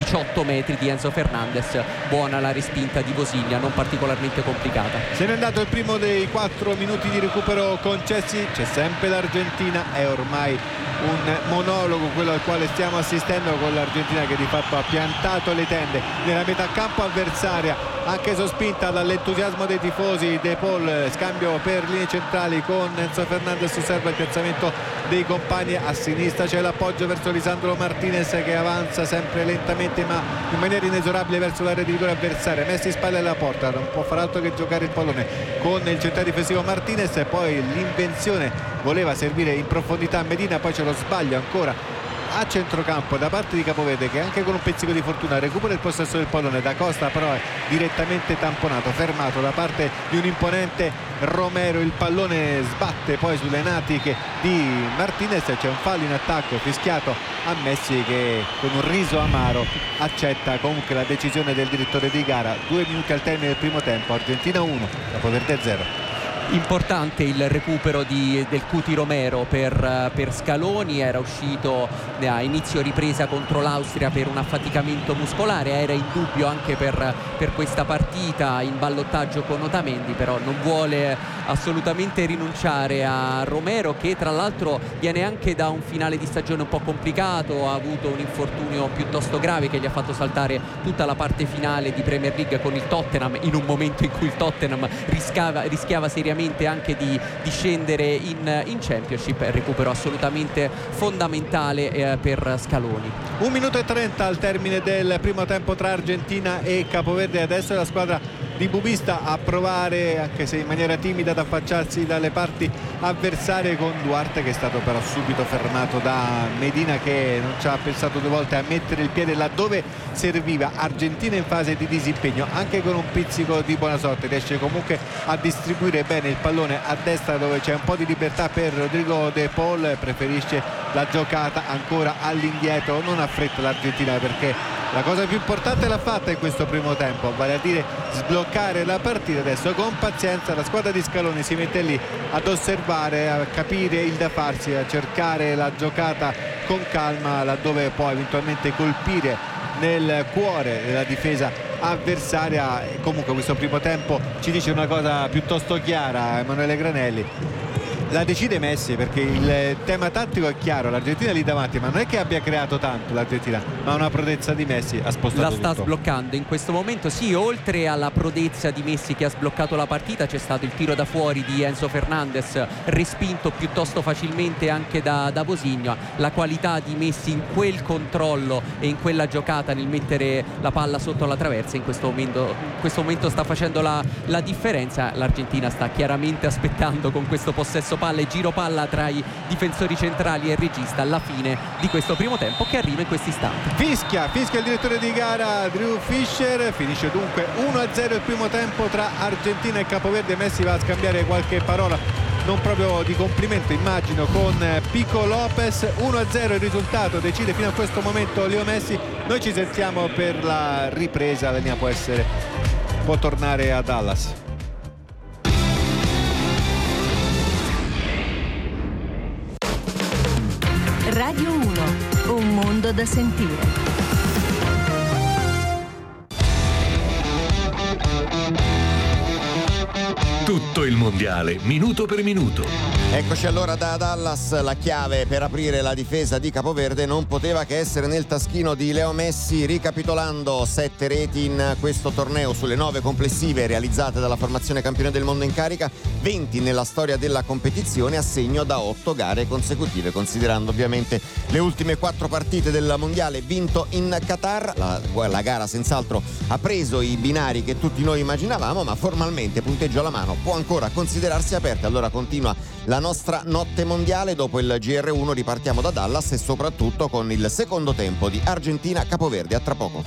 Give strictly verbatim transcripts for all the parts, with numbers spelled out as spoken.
diciotto metri di Enzo Fernandez. Buona la respinta di Vosigna, non particolarmente complicata. Se n'è andato il primo dei quattro minuti di recupero concessi. C'è sempre l'Argentina, è ormai un monologo quello al quale stiamo assistendo, con l'Argentina che di fatto ha piantato le tende nella metà campo avversaria, anche sospinta dall'entusiasmo dei tifosi. De Paul, scambio per linee centrali con Enzo Fernandez, osserva il piazzamento dei compagni. A sinistra c'è l'appoggio verso Lisandro Martinez che avanza sempre lentamente ma in maniera inesorabile verso l'area di rigore avversaria. Messi spalle alla porta, non può far altro che giocare il pallone con il centrale difensivo Martinez, e poi l'invenzione voleva servire in profondità a Medina, poi c'è lo sbaglio ancora a centrocampo da parte di Capoverde, che anche con un pizzico di fortuna recupera il possesso del pallone. Da Costa però è direttamente tamponato, fermato da parte di un imponente Romero. Il pallone sbatte poi sulle natiche di Martinez, c'è un fallo in attacco fischiato a Messi, che con un riso amaro accetta comunque la decisione del direttore di gara. Due minuti al termine del primo tempo, Argentina uno, Capoverde zero. Importante il recupero di, del Cuti Romero per, per Scaloni. Era uscito a inizio ripresa contro l'Austria per un affaticamento muscolare, era in dubbio anche per, per questa partita in ballottaggio con Otamendi, però non vuole assolutamente rinunciare a Romero, che tra l'altro viene anche da un finale di stagione un po' complicato, ha avuto un infortunio piuttosto grave che gli ha fatto saltare tutta la parte finale di Premier League con il Tottenham, in un momento in cui il Tottenham rischiava, rischiava seriamente anche di, di scendere in, in Championship. Recupero assolutamente fondamentale eh, per Scaloni. Un minuto e trenta al termine del primo tempo tra Argentina e Capoverde. Adesso è la squadra di Bubista a provare, anche se in maniera timida, ad affacciarsi dalle parti avversarie, con Duarte che è stato però subito fermato da Medina, che non ci ha pensato due volte a mettere il piede laddove serviva. Argentina in fase di disimpegno, anche con un pizzico di buona sorte riesce comunque a distribuire bene il pallone a destra, dove c'è un po' di libertà per Rodrigo De Paul. Preferisce la giocata ancora all'indietro, non ha fretta l'Argentina, perché la cosa più importante l'ha fatta in questo primo tempo, vale a dire sbloccare la partita. Adesso con pazienza la squadra di Scaloni si mette lì ad osservare, a capire il da farsi, a cercare la giocata con calma, laddove poi eventualmente colpire nel cuore della difesa avversaria. E comunque questo primo tempo ci dice una cosa piuttosto chiara Emanuele Granelli: la decide Messi, perché il tema tattico è chiaro, l'Argentina lì davanti, ma non è che abbia creato tanto l'Argentina, ma una prodezza di Messi ha spostato la sta tutto. Sbloccando in questo momento. Sì, oltre alla prodezza di Messi che ha sbloccato la partita, c'è stato il tiro da fuori di Enzo Fernandez, respinto piuttosto facilmente anche da, da Vosigna. La qualità di Messi in quel controllo e in quella giocata nel mettere la palla sotto la traversa in questo momento, in questo momento sta facendo la, la differenza. L'Argentina sta chiaramente aspettando con questo possesso palla e giro palla tra i difensori centrali e il regista alla fine di questo primo tempo, che arriva in questi istanti. Fischia, fischia il direttore di gara Drew Fisher. Finisce dunque uno a zero il primo tempo tra Argentina e Capoverde. Messi va a scambiare qualche parola, non proprio di complimento immagino, con Pico Lopez. Uno a zero il risultato, decide fino a questo momento Leo Messi. Noi ci sentiamo per la ripresa, la linea può essere può tornare a Dallas. Radio uno, un mondo da sentire. Tutto il mondiale, minuto per minuto. Eccoci allora da Dallas. La chiave per aprire la difesa di Capoverde non poteva che essere nel taschino di Leo Messi. Ricapitolando, sette reti in questo torneo sulle nove complessive realizzate dalla formazione campione del mondo in carica, venti nella storia della competizione a segno da otto gare consecutive, considerando ovviamente le ultime quattro partite del mondiale vinto in Qatar. La, la gara senz'altro ha preso i binari che tutti noi immaginavamo, ma formalmente, punteggio alla mano, può ancora considerarsi aperta. Allora continua la nostra notte mondiale. Dopo il G R uno ripartiamo da Dallas e soprattutto con il secondo tempo di Argentina-Capoverde. A tra poco.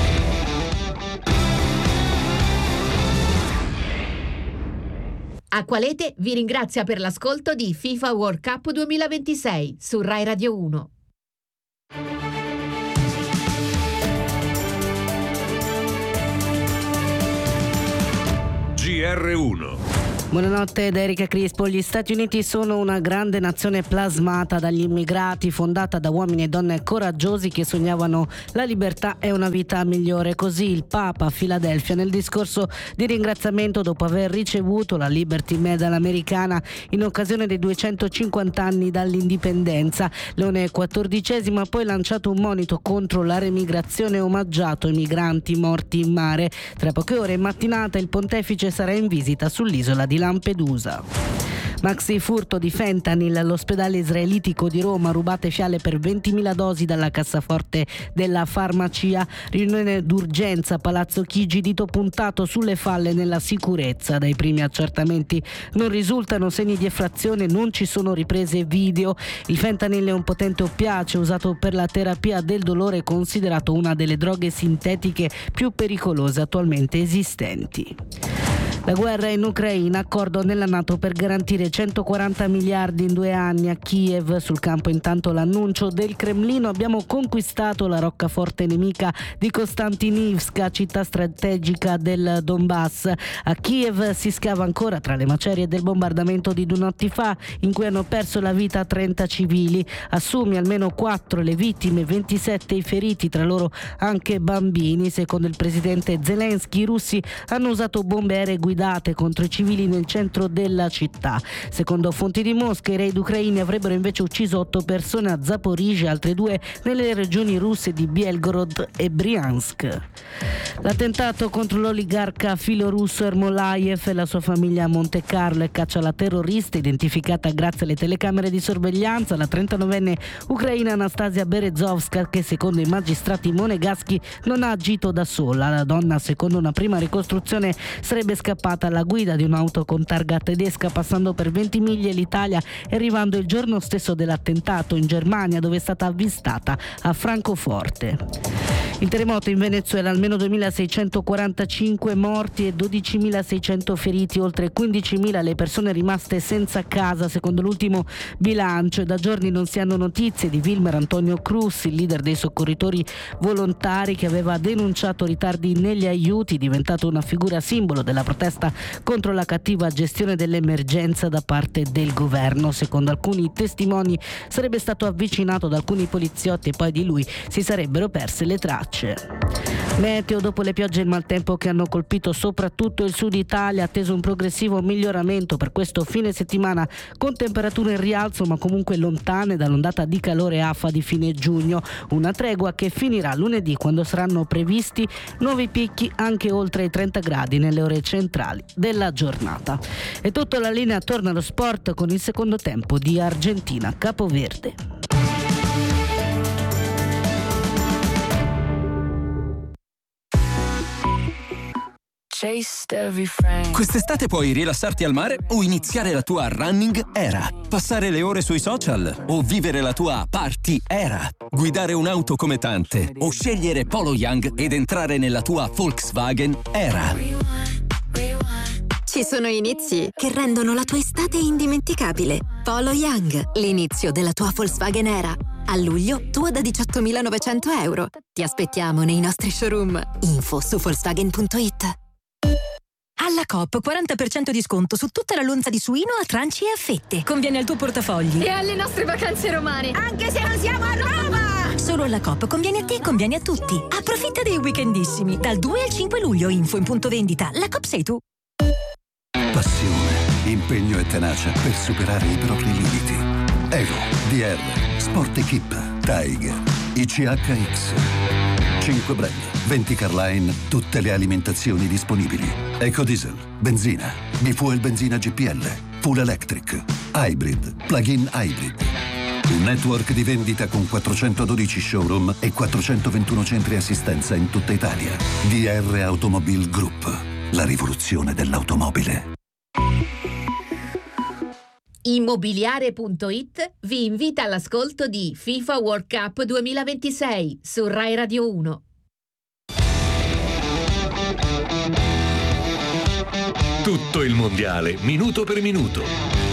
Acqualete vi ringrazia per l'ascolto di FIFA World Cup duemilaventisei su Rai Radio uno. G R uno. Buonanotte da Erika Crispo. Gli Stati Uniti sono una grande nazione plasmata dagli immigrati, fondata da uomini e donne coraggiosi che sognavano la libertà e una vita migliore. Così il Papa a Filadelfia nel discorso di ringraziamento dopo aver ricevuto la Liberty Medal americana in occasione dei duecentocinquanta anni dall'indipendenza. Leone quattordicesimo ha poi lanciato un monito contro la remigrazione e omaggiato i migranti morti in mare. Tra poche ore in mattinata il pontefice sarà in visita sull'isola di Lampedusa. Maxi furto di fentanyl all'ospedale israelitico di Roma, rubate fiale per ventimila dosi dalla cassaforte della farmacia. Riunione d'urgenza a Palazzo Chigi, dito puntato sulle falle nella sicurezza. Dai primi accertamenti non risultano segni di effrazione, non ci sono riprese video. Il fentanyl è un potente oppiaceo usato per la terapia del dolore, considerato una delle droghe sintetiche più pericolose attualmente esistenti. La guerra in Ucraina, accordo nella NATO per garantire centoquaranta miliardi in due anni a Kiev. Sul campo intanto l'annuncio del Cremlino: abbiamo conquistato la roccaforte nemica di Kostantinivka, città strategica del Donbass. A Kiev si scava ancora tra le macerie del bombardamento di due notti fa, in cui hanno perso la vita trenta civili. Assumi almeno quattro le vittime, ventisette i feriti, tra loro anche bambini. Secondo il presidente Zelensky, i russi hanno usato bombe aeree guidate contro i civili nel centro della città. Secondo fonti di Mosca, i raid ucraini avrebbero invece ucciso otto persone a Zaporizhzhia, altre due nelle regioni russe di Belgorod e Briansk. L'attentato contro l'oligarca filorusso Ermolayev e la sua famiglia a Monte Carlo e caccia alla terrorista, identificata grazie alle telecamere di sorveglianza, la trentanovenne ucraina Anastasia Berezovska, che secondo i magistrati monegaschi non ha agito da sola. La donna, secondo una prima ricostruzione, sarebbe scappata alla guida di un'auto con targa tedesca, passando per Ventimiglia l'Italia e arrivando il giorno stesso dell'attentato in Germania, dove è stata avvistata a Francoforte. Il terremoto in Venezuela, almeno duemilaseicentoquarantacinque morti e dodicimilaseicento feriti, oltre quindicimila le persone rimaste senza casa secondo l'ultimo bilancio. Da giorni non si hanno notizie di Wilmer Antonio Cruz, il leader dei soccorritori volontari, che aveva denunciato ritardi negli aiuti, diventato una figura simbolo della protesta contro la cattiva gestione dell'emergenza da parte del governo. Secondo alcuni testimoni sarebbe stato avvicinato da alcuni poliziotti e poi di lui si sarebbero perse le tracce. Meteo: dopo le piogge e il maltempo che hanno colpito soprattutto il sud Italia, atteso un progressivo miglioramento per questo fine settimana, con temperature in rialzo ma comunque lontane dall'ondata di calore afa di fine giugno. Una tregua che finirà lunedì, quando saranno previsti nuovi picchi anche oltre i trenta gradi nelle ore centrali della giornata. E tutto, la linea torna allo sport con il secondo tempo di Argentina-Capoverde. Quest'estate puoi rilassarti al mare o iniziare la tua running era, passare le ore sui social o vivere la tua party era, guidare un'auto come tante o scegliere Polo Young ed entrare nella tua Volkswagen era. Ci sono inizi che rendono la tua estate indimenticabile. Polo Young, l'inizio della tua Volkswagen era. A luglio, tua da diciottomilanovecento euro. Ti aspettiamo nei nostri showroom. Info su Volkswagen punto it. Alla Coop quaranta per cento di sconto su tutta la lonza di suino a tranci e a fette. Conviene al tuo portafogli e alle nostre vacanze romane, anche se non siamo a Roma! Solo alla Coop conviene a te e conviene a tutti. Approfitta dei weekendissimi dal due al cinque luglio. Info in punto vendita. La Coop sei tu. Passione, impegno e tenacia per superare i propri limiti. Evo, D R, Sport Equip, Tiger, I C H X. cinque brand, venti Carline, tutte le alimentazioni disponibili. Ecodiesel, benzina, bifuel benzina G P L, full electric, hybrid, plug-in hybrid. Un network di vendita con quattrocentododici showroom e quattrocentoventuno centri assistenza in tutta Italia. D R Automobile Group, la rivoluzione dell'automobile. Immobiliare punto it vi invita all'ascolto di FIFA World Cup duemilaventisei su Rai Radio uno. Tutto il mondiale, minuto per minuto.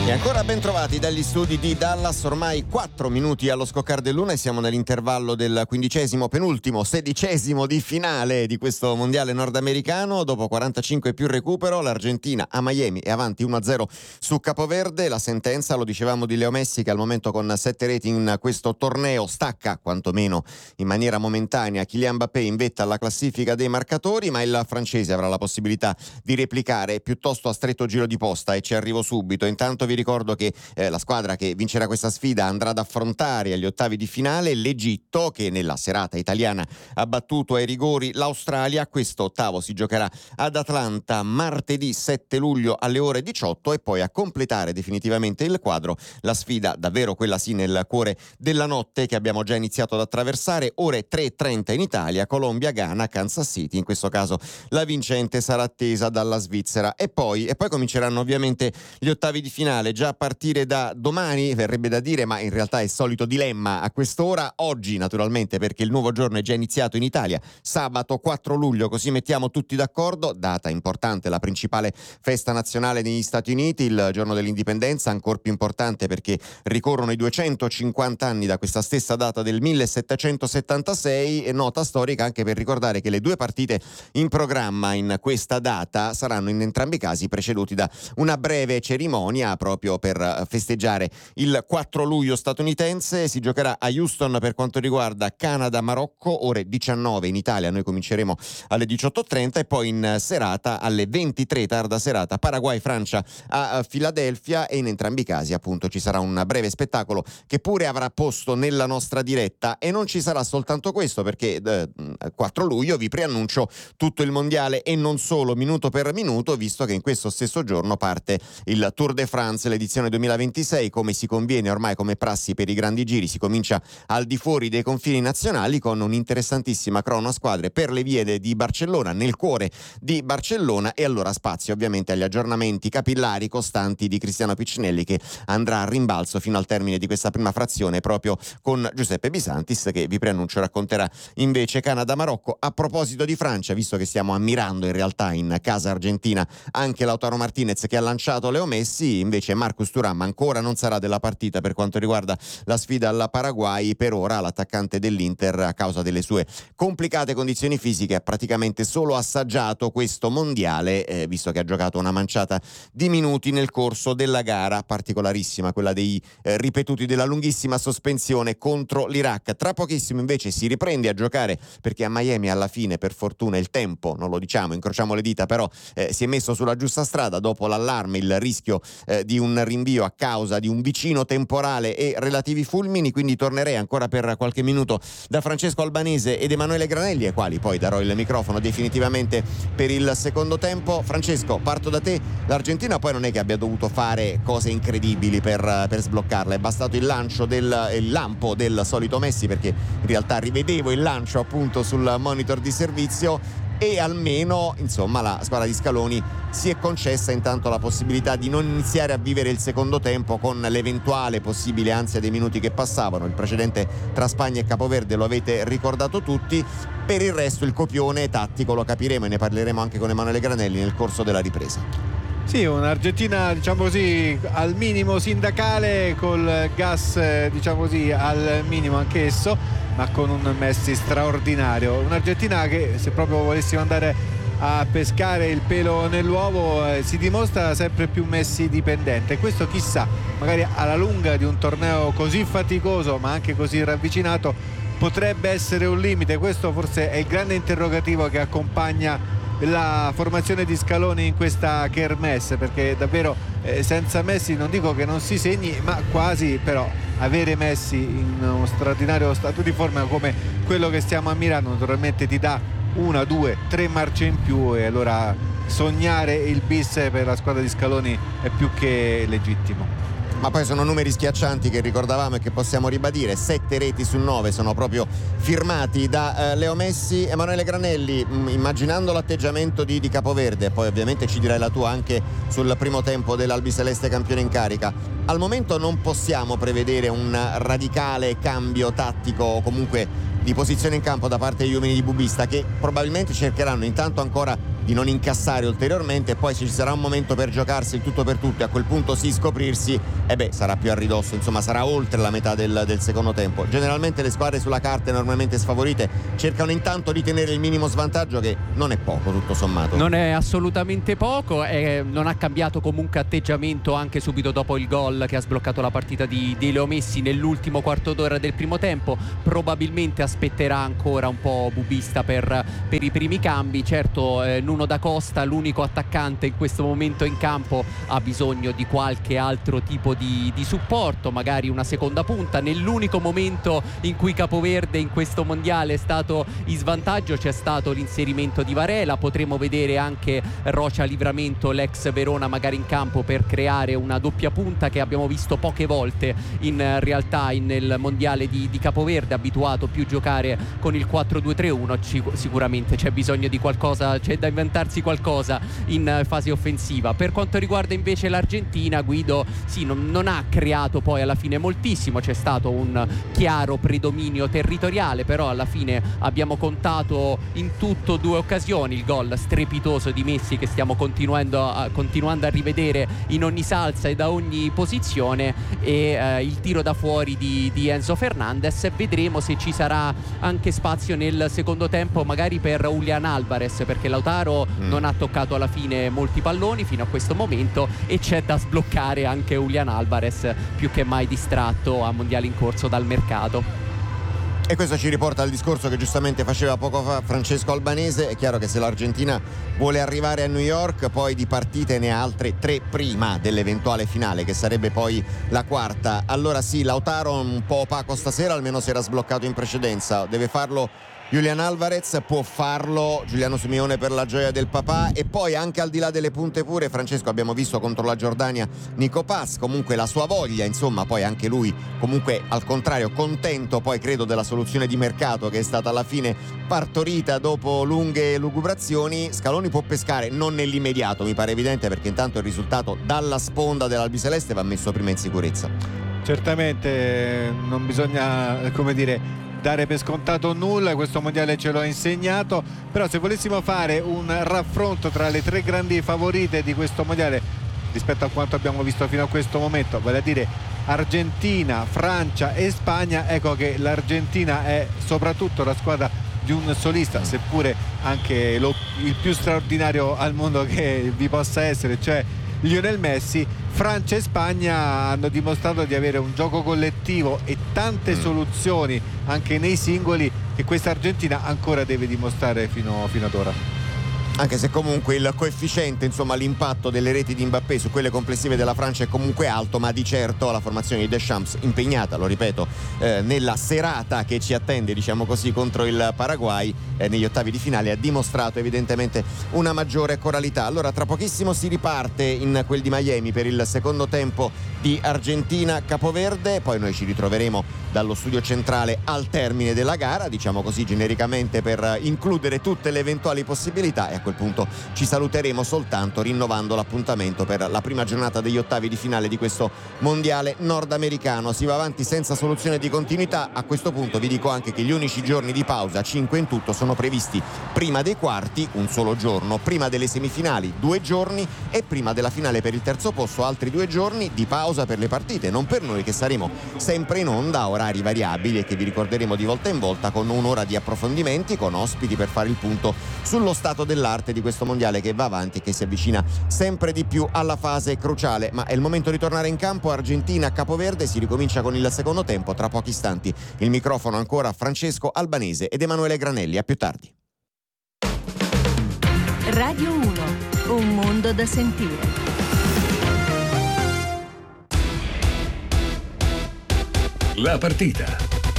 E ancora ben trovati dagli studi di Dallas, ormai quattro minuti allo scoccare dell'una e siamo nell'intervallo del quindicesimo, penultimo, sedicesimo di finale di questo mondiale nordamericano. Dopo quarantacinque più recupero, l'Argentina a Miami è avanti uno a zero su Capoverde. La sentenza, lo dicevamo, di Leo Messi, che al momento con sette reti in questo torneo stacca, quantomeno in maniera momentanea, Kylian Mbappé in vetta alla classifica dei marcatori, ma il francese avrà la possibilità di replicare piuttosto a stretto giro di posta, e ci arrivo subito. Intanto vi ricordo che eh, la squadra che vincerà questa sfida andrà ad affrontare agli ottavi di finale l'Egitto, che nella serata italiana ha battuto ai rigori l'Australia. Questo ottavo si giocherà ad Atlanta martedì sette luglio alle ore diciotto, e poi a completare definitivamente il quadro la sfida, davvero quella sì nel cuore della notte, che abbiamo già iniziato ad attraversare, ore tre e trenta in Italia, Colombia, Ghana, Kansas City. In questo caso la vincente sarà attesa dalla Svizzera, e poi, e poi cominceranno ovviamente gli ottavi di finale già a partire da domani, verrebbe da dire, ma in realtà è il solito dilemma a quest'ora. Oggi naturalmente, perché il nuovo giorno è già iniziato in Italia, sabato quattro luglio, così mettiamo tutti d'accordo, data importante, la principale festa nazionale negli Stati Uniti, il giorno dell'indipendenza, ancora più importante perché ricorrono i duecentocinquanta anni da questa stessa data del millesettecentosettantasei, e nota storica anche per ricordare che le due partite in programma in questa data saranno in entrambi i casi preceduti da una breve cerimonia proprio per festeggiare il quattro luglio statunitense. Si giocherà a Houston per quanto riguarda Canada-Marocco, ore diciannove in Italia, noi cominceremo alle diciotto e trenta, e poi in serata alle ventitré, tarda serata, Paraguay-Francia a Filadelfia, e in entrambi i casi appunto ci sarà un breve spettacolo che pure avrà posto nella nostra diretta. E non ci sarà soltanto questo, perché eh, quattro luglio vi preannuncio tutto il mondiale, e non solo minuto per minuto, visto che in questo stesso giorno parte il Tour de France, l'edizione duemilaventisei. Come si conviene ormai, come prassi per i grandi giri, si comincia al di fuori dei confini nazionali con un'interessantissima crono a squadre per le vie di Barcellona, nel cuore di Barcellona, e allora spazio ovviamente agli aggiornamenti capillari costanti di Cristiano Piccinelli, che andrà a rimbalzo fino al termine di questa prima frazione proprio con Giuseppe Bisantis, che vi preannuncio racconterà invece Canada-Marocco. A proposito di Francia, visto che stiamo ammirando in realtà in casa argentina anche Lautaro Martinez, che ha lanciato Leo Messi, invece Marcus Thuram ancora non sarà della partita per quanto riguarda la sfida alla Paraguay. Per ora l'attaccante dell'Inter, a causa delle sue complicate condizioni fisiche, ha praticamente solo assaggiato questo mondiale, eh, visto che ha giocato una manciata di minuti nel corso della gara particolarissima, quella dei eh, ripetuti della lunghissima sospensione contro l'Iraq. Tra pochissimo invece si riprende a giocare, perché a Miami alla fine, per fortuna, il tempo, non lo diciamo, incrociamo le dita, però eh, si è messo sulla giusta strada dopo l'allarme, il rischio eh, di un rinvio a causa di un vicino temporale e relativi fulmini. Quindi tornerei ancora per qualche minuto da Francesco Albanese ed Emanuele Granelli, ai quali poi darò il microfono definitivamente per il secondo tempo. Francesco, parto da te. L'Argentina poi non è che abbia dovuto fare cose incredibili per, per sbloccarla, è bastato il lancio del il lampo del solito Messi, perché in realtà rivedevo il lancio appunto sul monitor di servizio, e almeno insomma la squadra di Scaloni si è concessa intanto la possibilità di non iniziare a vivere il secondo tempo con l'eventuale possibile ansia dei minuti che passavano. Il precedente tra Spagna e Capoverde lo avete ricordato tutti. Per il resto il copione tattico lo capiremo, e ne parleremo anche con Emanuele Granelli nel corso della ripresa. Sì, un'Argentina diciamo così al minimo sindacale, col gas diciamo così al minimo anch'esso, ma con un Messi straordinario. Un'Argentina che, se proprio volessimo andare a pescare il pelo nell'uovo, eh, si dimostra sempre più Messi dipendente. Questo chissà, magari alla lunga di un torneo così faticoso ma anche così ravvicinato, potrebbe essere un limite. Questo forse è il grande interrogativo che accompagna la formazione di Scaloni in questa kermesse, perché davvero eh, senza Messi non dico che non si segni, ma quasi. Però avere Messi in uno straordinario stato di forma come quello che stiamo ammirando naturalmente ti dà una, due, tre marce in più, e allora sognare il bis per la squadra di Scaloni è più che legittimo. Ma poi sono numeri schiaccianti che ricordavamo e che possiamo ribadire. Sette reti su nove sono proprio firmati da eh, Leo Messi. Emanuele Granelli, mh, immaginando l'atteggiamento di, di Capoverde, poi ovviamente ci dirai la tua anche sul primo tempo dell'Albiceleste campione in carica, al momento non possiamo prevedere un radicale cambio tattico o comunque di posizione in campo da parte degli uomini di Bubista, che probabilmente cercheranno intanto ancora di non incassare ulteriormente, e poi se ci sarà un momento per giocarsi il tutto per tutto e a quel punto sì scoprirsi, e beh sarà più a ridosso, insomma sarà oltre la metà del, del secondo tempo. Generalmente le squadre sulla carta enormemente sfavorite cercano intanto di tenere il minimo svantaggio, che non è poco tutto sommato. Non è assolutamente poco, e non ha cambiato comunque atteggiamento anche subito dopo il gol che ha sbloccato la partita di, di Leo Messi nell'ultimo quarto d'ora del primo tempo. Probabilmente aspetterà ancora un po' Bubista per, per i primi cambi. Certo, eh, Nuno da Costa, l'unico attaccante in questo momento in campo, ha bisogno di qualche altro tipo di, di supporto, magari una seconda punta. Nell'unico momento in cui Capoverde in questo mondiale è stato in svantaggio c'è stato l'inserimento di Varela. Potremo vedere anche Rocha Livramento, l'ex Verona, magari in campo per creare una doppia punta che abbiamo visto poche volte in realtà in, nel mondiale di, di Capoverde, abituato più a giocare con il quattro due tre uno. Ci, sicuramente c'è bisogno di qualcosa, c'è da inventarsi qualcosa in fase offensiva. Per quanto riguarda invece l'Argentina, Guido sì, non, non ha creato poi alla fine moltissimo, c'è stato un chiaro predominio territoriale, però alla fine abbiamo contato in tutto due occasioni, il gol strepitoso di Messi che stiamo continuando a, continuando a rivedere in ogni salsa e da ogni posizione, e eh, il tiro da fuori di, di Enzo Fernandez. Vedremo se ci sarà anche spazio nel secondo tempo magari per Julián Álvarez, perché Lautaro mm. non ha toccato alla fine molti palloni fino a questo momento, e c'è da sbloccare anche Julián Álvarez, più che mai distratto a mondiale in corso dal mercato. E questo ci riporta al discorso che giustamente faceva poco fa Francesco Albanese. È chiaro che se l'Argentina vuole arrivare a New York, poi di partite ne ha altre tre prima dell'eventuale finale, che sarebbe poi la quarta. Allora sì, Lautaro un po' opaco stasera, almeno si era sbloccato in precedenza. Deve farlo Julián Álvarez, può farlo Giuliano Simeone per la gioia del papà, e poi anche al di là delle punte pure, Francesco, abbiamo visto contro la Giordania Nico Paz, comunque la sua voglia, insomma, poi anche lui comunque al contrario contento, poi credo della soluzione di mercato che è stata alla fine partorita dopo lunghe lugubrazioni. Scaloni può pescare, non nell'immediato, mi pare evidente, perché intanto il risultato dalla sponda dell'Albiceleste va messo prima in sicurezza. Certamente non bisogna, come dire, dare per scontato nulla, questo mondiale ce lo ha insegnato, però se volessimo fare un raffronto tra le tre grandi favorite di questo mondiale rispetto a quanto abbiamo visto fino a questo momento, vale a dire Argentina, Francia e Spagna, ecco che l'Argentina è soprattutto la squadra di un solista, seppure anche lo, il più straordinario al mondo che vi possa essere, cioè Lionel Messi. Francia e Spagna hanno dimostrato di avere un gioco collettivo e tante soluzioni anche nei singoli che questa Argentina ancora deve dimostrare fino, fino ad ora. Anche se comunque il coefficiente, insomma l'impatto delle reti di Mbappé su quelle complessive della Francia è comunque alto, ma di certo la formazione di Deschamps, impegnata, lo ripeto, eh, nella serata che ci attende, diciamo così, contro il Paraguay eh, negli ottavi di finale, ha dimostrato evidentemente una maggiore coralità. Allora tra pochissimo si riparte in quel di Miami per il secondo tempo di Argentina-Capoverde, poi noi ci ritroveremo dallo studio centrale al termine della gara, diciamo così genericamente per includere tutte le eventuali possibilità, e a quel punto ci saluteremo soltanto rinnovando l'appuntamento per la prima giornata degli ottavi di finale di questo mondiale nordamericano. Si va avanti senza soluzione di continuità. A questo punto vi dico anche che gli unici giorni di pausa, cinque in tutto, sono previsti prima dei quarti, un solo giorno, prima delle semifinali due giorni, e prima della finale per il terzo posto altri due giorni di pausa per le partite, non per noi che saremo sempre in onda a orari variabili e che vi ricorderemo di volta in volta con un'ora di approfondimenti, con ospiti per fare il punto sullo stato dell'arte di questo mondiale che va avanti e che si avvicina sempre di più alla fase cruciale. Ma è il momento di tornare in campo. Argentina-Capoverde, si ricomincia con il secondo tempo tra pochi istanti. Il microfono ancora a Francesco Albanese ed Emanuele Granelli. A più tardi. Radio uno, un mondo da sentire. La partita.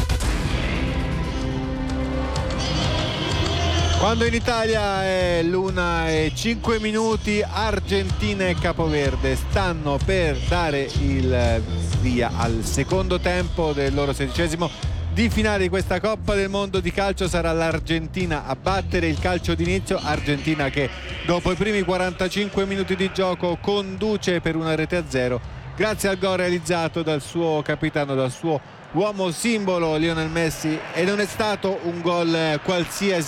Quando in Italia è l'una e cinque minuti, Argentina e Capoverde stanno per dare il via al secondo tempo del loro sedicesimo di finale di questa Coppa del Mondo di calcio. Sarà l'Argentina a battere il calcio d'inizio. Argentina che dopo i primi quarantacinque minuti di gioco conduce per una rete a zero grazie al gol realizzato dal suo capitano, dal suo uomo simbolo Lionel Messi, e non è stato un gol qualsiasi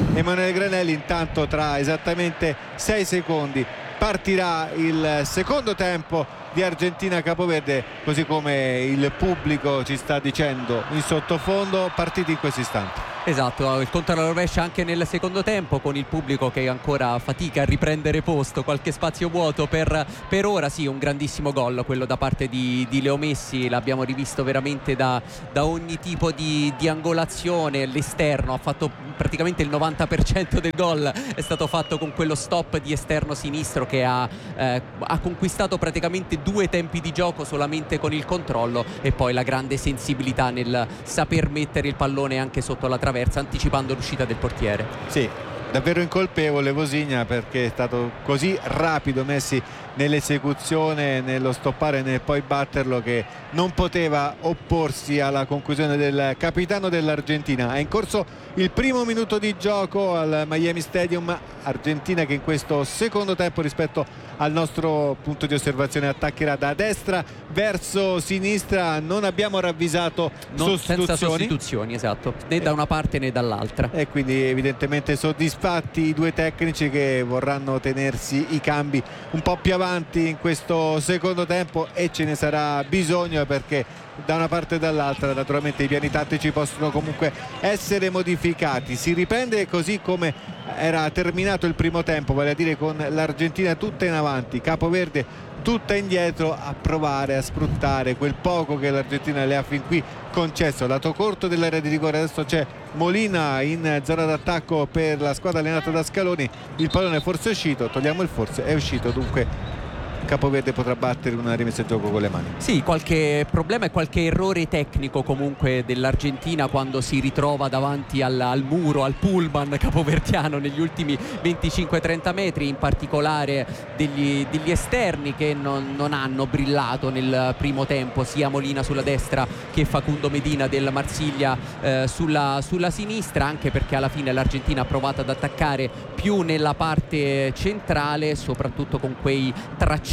Emanuele Granelli. Intanto tra esattamente sei secondi partirà il secondo tempo di Argentina-Capoverde, così come il pubblico ci sta dicendo in sottofondo, partiti in questo istante. Esatto, il conto alla rovescia anche nel secondo tempo, con il pubblico che ancora fatica a riprendere posto, qualche spazio vuoto per, per ora. Sì, un grandissimo gol quello da parte di, di Leo Messi, l'abbiamo rivisto veramente da, da ogni tipo di, di angolazione. L'esterno ha fatto praticamente il novanta per cento del gol, è stato fatto con quello stop di esterno sinistro che ha, eh, ha conquistato praticamente due tempi di gioco solamente con il controllo, e poi la grande sensibilità nel saper mettere il pallone anche sotto la traversa, anticipando l'uscita del portiere. Sì, davvero incolpevole Vosigna, perché è stato così rapido Messi nell'esecuzione, nello stoppare, nel poi batterlo, che non poteva opporsi alla conclusione del capitano dell'Argentina. È in corso il primo minuto di gioco al Miami Stadium. Argentina che in questo secondo tempo, rispetto al nostro punto di osservazione, attaccherà da destra verso sinistra. Non abbiamo ravvisato non, sostituzioni. Senza sostituzioni, esatto, né da una parte né dall'altra. E quindi evidentemente soddisfatti i due tecnici, che vorranno tenersi i cambi un po' più avanti in questo secondo tempo, e ce ne sarà bisogno, perché da una parte e dall'altra naturalmente i piani tattici possono comunque essere modificati. Si riprende così come era terminato il primo tempo, vale a dire con l'Argentina tutta in avanti, Capoverde tutta indietro, a provare a sfruttare quel poco che l'Argentina le ha fin qui concesso. Lato corto dell'area di rigore, adesso c'è Molina in zona d'attacco per la squadra allenata da Scaloni. Il pallone forse è uscito, togliamo il forse, è uscito, dunque Capoverde potrà battere una rimessa in gioco con le mani. Sì, qualche problema e qualche errore tecnico comunque dell'Argentina quando si ritrova davanti al, al muro, al pullman capoverdiano negli ultimi venticinque trenta metri, in particolare degli, degli esterni che non, non hanno brillato nel primo tempo, sia Molina sulla destra che Facundo Medina del Marsiglia eh, sulla, sulla sinistra, anche perché alla fine l'Argentina ha provato ad attaccare più nella parte centrale, soprattutto con quei tracciati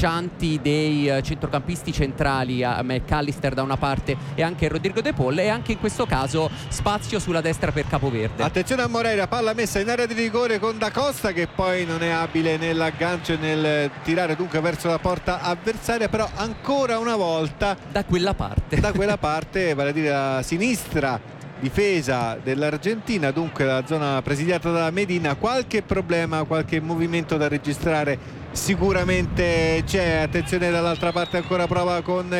dei centrocampisti centrali, a McAllister da una parte e anche Rodrigo De Paul, e anche in questo caso spazio sulla destra per Capoverde. Attenzione a Moreira, palla messa in area di rigore con Da Costa, che poi non è abile nell'aggancio e nel tirare dunque verso la porta avversaria, però ancora una volta da quella parte da quella parte vale a dire la sinistra difesa dell'Argentina, dunque la zona presidiata da Medina. Qualche problema, qualche movimento da registrare sicuramente c'è. Attenzione dall'altra parte, ancora prova con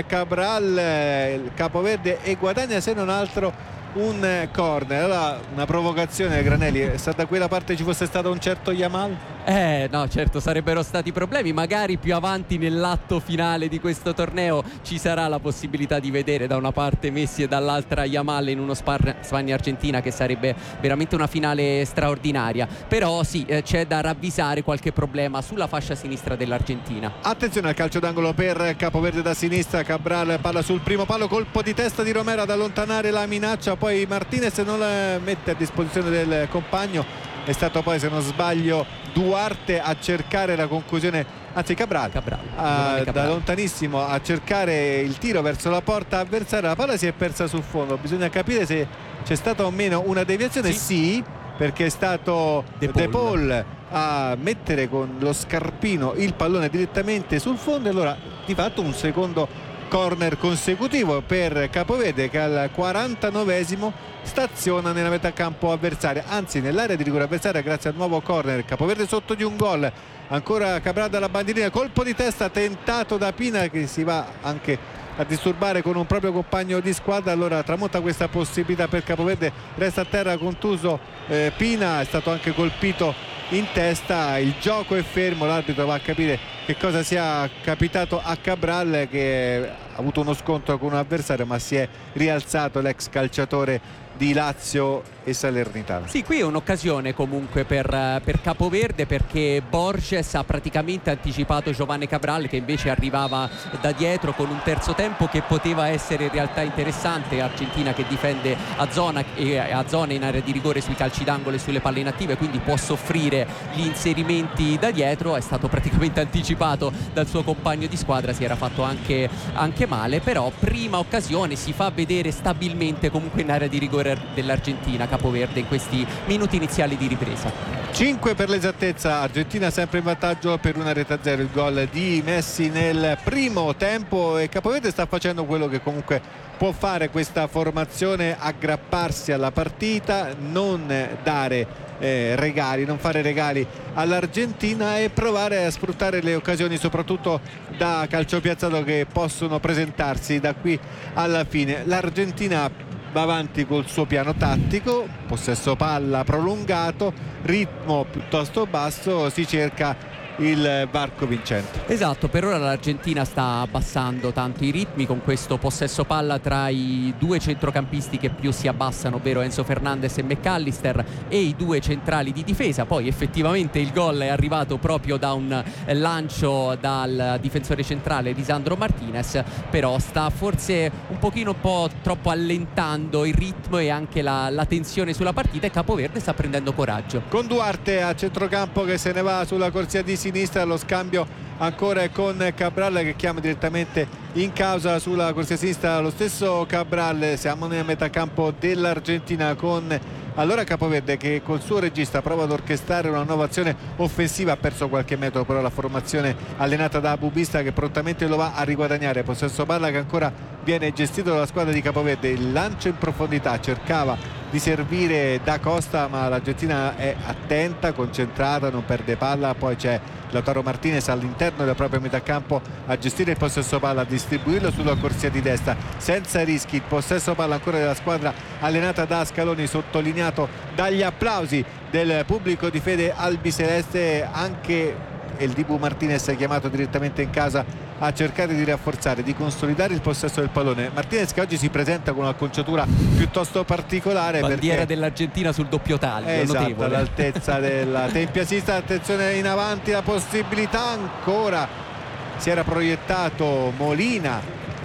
Cabral, il Capoverde, e guadagna se non altro un corner. Allora una provocazione, Granelli, se da quella parte ci fosse stato un certo Yamal? Eh no, certo, sarebbero stati problemi. Magari più avanti nell'atto finale di questo torneo ci sarà la possibilità di vedere da una parte Messi e dall'altra Yamal in uno Spagna-Argentina, che sarebbe veramente una finale straordinaria. Però sì, eh, c'è da ravvisare qualche problema sulla fascia sinistra dell'Argentina. Attenzione al calcio d'angolo per Capoverde da sinistra. Cabral palla sul primo palo, colpo di testa di Romero ad allontanare la minaccia, poi Martinez non la mette a disposizione del compagno. È stato poi, se non sbaglio, Duarte a cercare la conclusione, anzi Cabral, Cabral, a, Cabral. da lontanissimo a cercare il tiro verso la porta avversaria. La palla si è persa sul fondo, bisogna capire se c'è stata o meno una deviazione. Sì, sì, perché è stato De Paul. De Paul a mettere con lo scarpino il pallone direttamente sul fondo, e allora di fatto un secondo corner consecutivo per Capoverde, che al quarantanovesimo staziona nella metà campo avversaria, anzi nell'area di rigore avversaria, grazie al nuovo corner. Capoverde sotto di un gol, ancora Cabral dalla bandierina, colpo di testa tentato da Pina, che si va anche a disturbare con un proprio compagno di squadra. Allora tramonta questa possibilità per Capoverde, resta a terra contuso eh, Pina, è stato anche colpito in testa. Il gioco è fermo, l'arbitro va a capire che cosa sia capitato a Cabral, che ha avuto uno scontro con un avversario, ma si è rialzato l'ex calciatore di Lazio e Salernitana. Sì, qui è un'occasione comunque per, per Capoverde, perché Borges ha praticamente anticipato Giovanni Cabral, che invece arrivava da dietro, con un terzo tempo che poteva essere in realtà interessante. Argentina che difende a zona e a zona in area di rigore sui calci d'angolo e sulle palle inattive, quindi può soffrire gli inserimenti da dietro. È stato praticamente anticipato dal suo compagno di squadra, si era fatto anche, anche male, però prima occasione, si fa vedere stabilmente comunque in area di rigore migliore dell'Argentina, Capoverde, in questi minuti iniziali di ripresa. cinque per l'esattezza, Argentina sempre in vantaggio per una rete a zero, il gol di Messi nel primo tempo, e Capoverde sta facendo quello che comunque può fare questa formazione: aggrapparsi alla partita, non dare eh, regali, non fare regali all'Argentina e provare a sfruttare le occasioni soprattutto da calcio piazzato che possono presentarsi da qui alla fine. L'Argentina va avanti col suo piano tattico, possesso palla prolungato, ritmo piuttosto basso, si cerca il varco vincente. Esatto, per ora l'Argentina sta abbassando tanto i ritmi con questo possesso palla tra i due centrocampisti che più si abbassano, ovvero Enzo Fernandez e McAllister, e i due centrali di difesa. Poi effettivamente il gol è arrivato proprio da un lancio dal difensore centrale Lisandro Martinez, però sta forse un pochino un po' troppo allentando il ritmo e anche la, la tensione sulla partita, e Capoverde sta prendendo coraggio. Con Duarte a centrocampo che se ne va sulla corsia di sinistra, lo scambio ancora con Cabral che chiama direttamente in causa sulla corsia sinistra lo stesso Cabral. Siamo nel metacampo dell'Argentina con allora Capoverde che col suo regista prova ad orchestrare una nuova azione offensiva. Ha perso qualche metro però la formazione allenata da Bubista, che prontamente lo va a riguadagnare. Possesso palla che ancora viene gestito dalla squadra di Capoverde, il lancio in profondità, cercava di servire da Costa ma l'Argentina è attenta, concentrata, non perde palla. Poi c'è Lautaro Martinez all'interno del proprio metacampo a gestire il possesso palla, a distribuirlo sulla corsia di destra senza rischi. Il possesso palla ancora della squadra allenata da Scaloni, sottolineato dagli applausi del pubblico di fede albiceleste. Anche il Dibu Martinez è chiamato direttamente in casa a cercare di rafforzare, di consolidare il possesso del pallone. Martinez che oggi si presenta con un'acconciatura piuttosto particolare, bandiera perché dell'Argentina sul doppio taglio, esatto, notevole, all'altezza della tempia sinistra. Attenzione in avanti, la possibilità ancora, si era proiettato Molina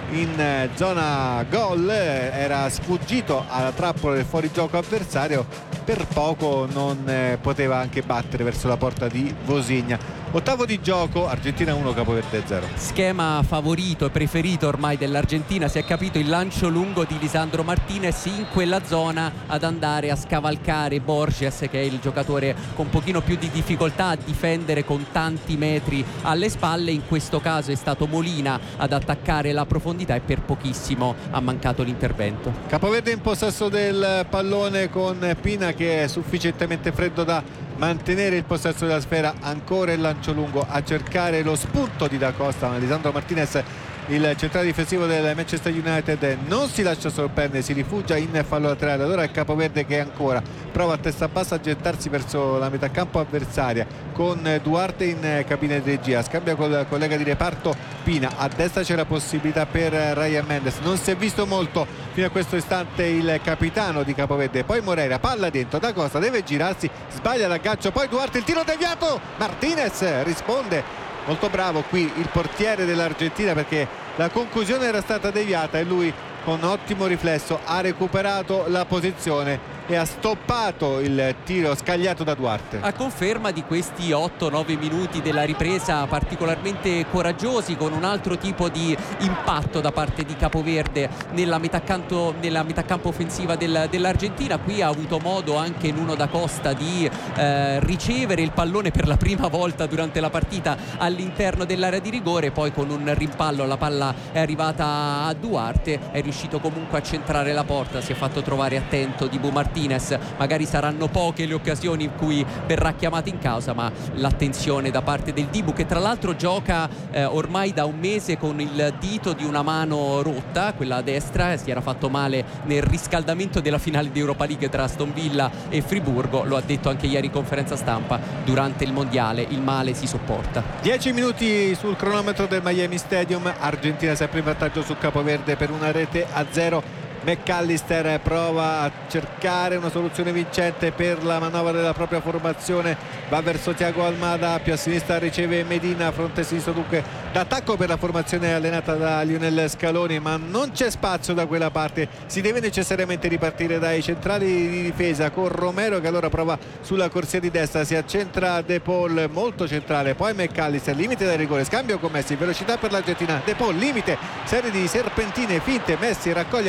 in zona gol, era sfuggito alla trappola del fuorigioco avversario, per poco non poteva anche battere verso la porta di Vosigna. Ottavo di gioco, Argentina uno, Capoverde zero. Schema favorito e preferito ormai dell'Argentina, si è capito, il lancio lungo di Lisandro Martinez in quella zona ad andare a scavalcare Borges, che è il giocatore con un pochino più di difficoltà a difendere con tanti metri alle spalle. In questo caso è stato Molina ad attaccare la profondità e per pochissimo ha mancato l'intervento. Capoverde in possesso del pallone con Pina che è sufficientemente freddo da mantenere il possesso della sfera. Ancora il lancio lungo a cercare lo spunto di Da Costa, ma Lisandro Martinez, il centrale difensivo del Manchester United, non si lascia sorprendere, si rifugia in fallo laterale. Allora è Capoverde che ancora prova a testa bassa a gettarsi verso la metà campo avversaria con Duarte in cabina di regia, scambia col collega di reparto Pina. A destra c'è la possibilità per Ryan Mendes, non si è visto molto fino a questo istante il capitano di Capoverde. Poi Moreira, palla dentro, Da Costa deve girarsi, sbaglia l'aggancio, poi Duarte, il tiro deviato, Martinez risponde. Molto bravo qui il portiere dell'Argentina, perché la conclusione era stata deviata e lui con ottimo riflesso ha recuperato la posizione e ha stoppato il tiro scagliato da Duarte. A conferma di questi otto nove minuti della ripresa particolarmente coraggiosi, con un altro tipo di impatto da parte di Capoverde nella metà, canto, nella metà campo offensiva del, dell'Argentina. Qui ha avuto modo anche Nuno Da Costa di eh, ricevere il pallone per la prima volta durante la partita all'interno dell'area di rigore, poi con un rimpallo la palla è arrivata a Duarte, è riuscito comunque a centrare la porta, si è fatto trovare attento Dibu Martinez. Magari saranno poche le occasioni in cui verrà chiamato in causa, ma l'attenzione da parte del Dibu, che tra l'altro gioca eh, ormai da un mese con il dito di una mano rotta, quella a destra, si era fatto male nel riscaldamento della finale di Europa League tra Aston Villa e Friburgo, lo ha detto anche ieri in conferenza stampa durante il mondiale, il male si sopporta. dieci minuti sul cronometro del Miami Stadium, Argentina sempre in vantaggio su Capoverde per una rete a zero. McAllister prova a cercare una soluzione vincente per la manovra della propria formazione, va verso Thiago Almada, più a sinistra riceve Medina, fronte sinistro dunque d'attacco per la formazione allenata da Lionel Scaloni, ma non c'è spazio da quella parte, si deve necessariamente ripartire dai centrali di difesa con Romero che allora prova sulla corsia di destra, si accentra De Paul molto centrale, poi McAllister, limite del rigore, scambio con Messi, velocità per l'Argentina, De Paul limite, serie di serpentine finte, Messi raccoglie ancora il pallone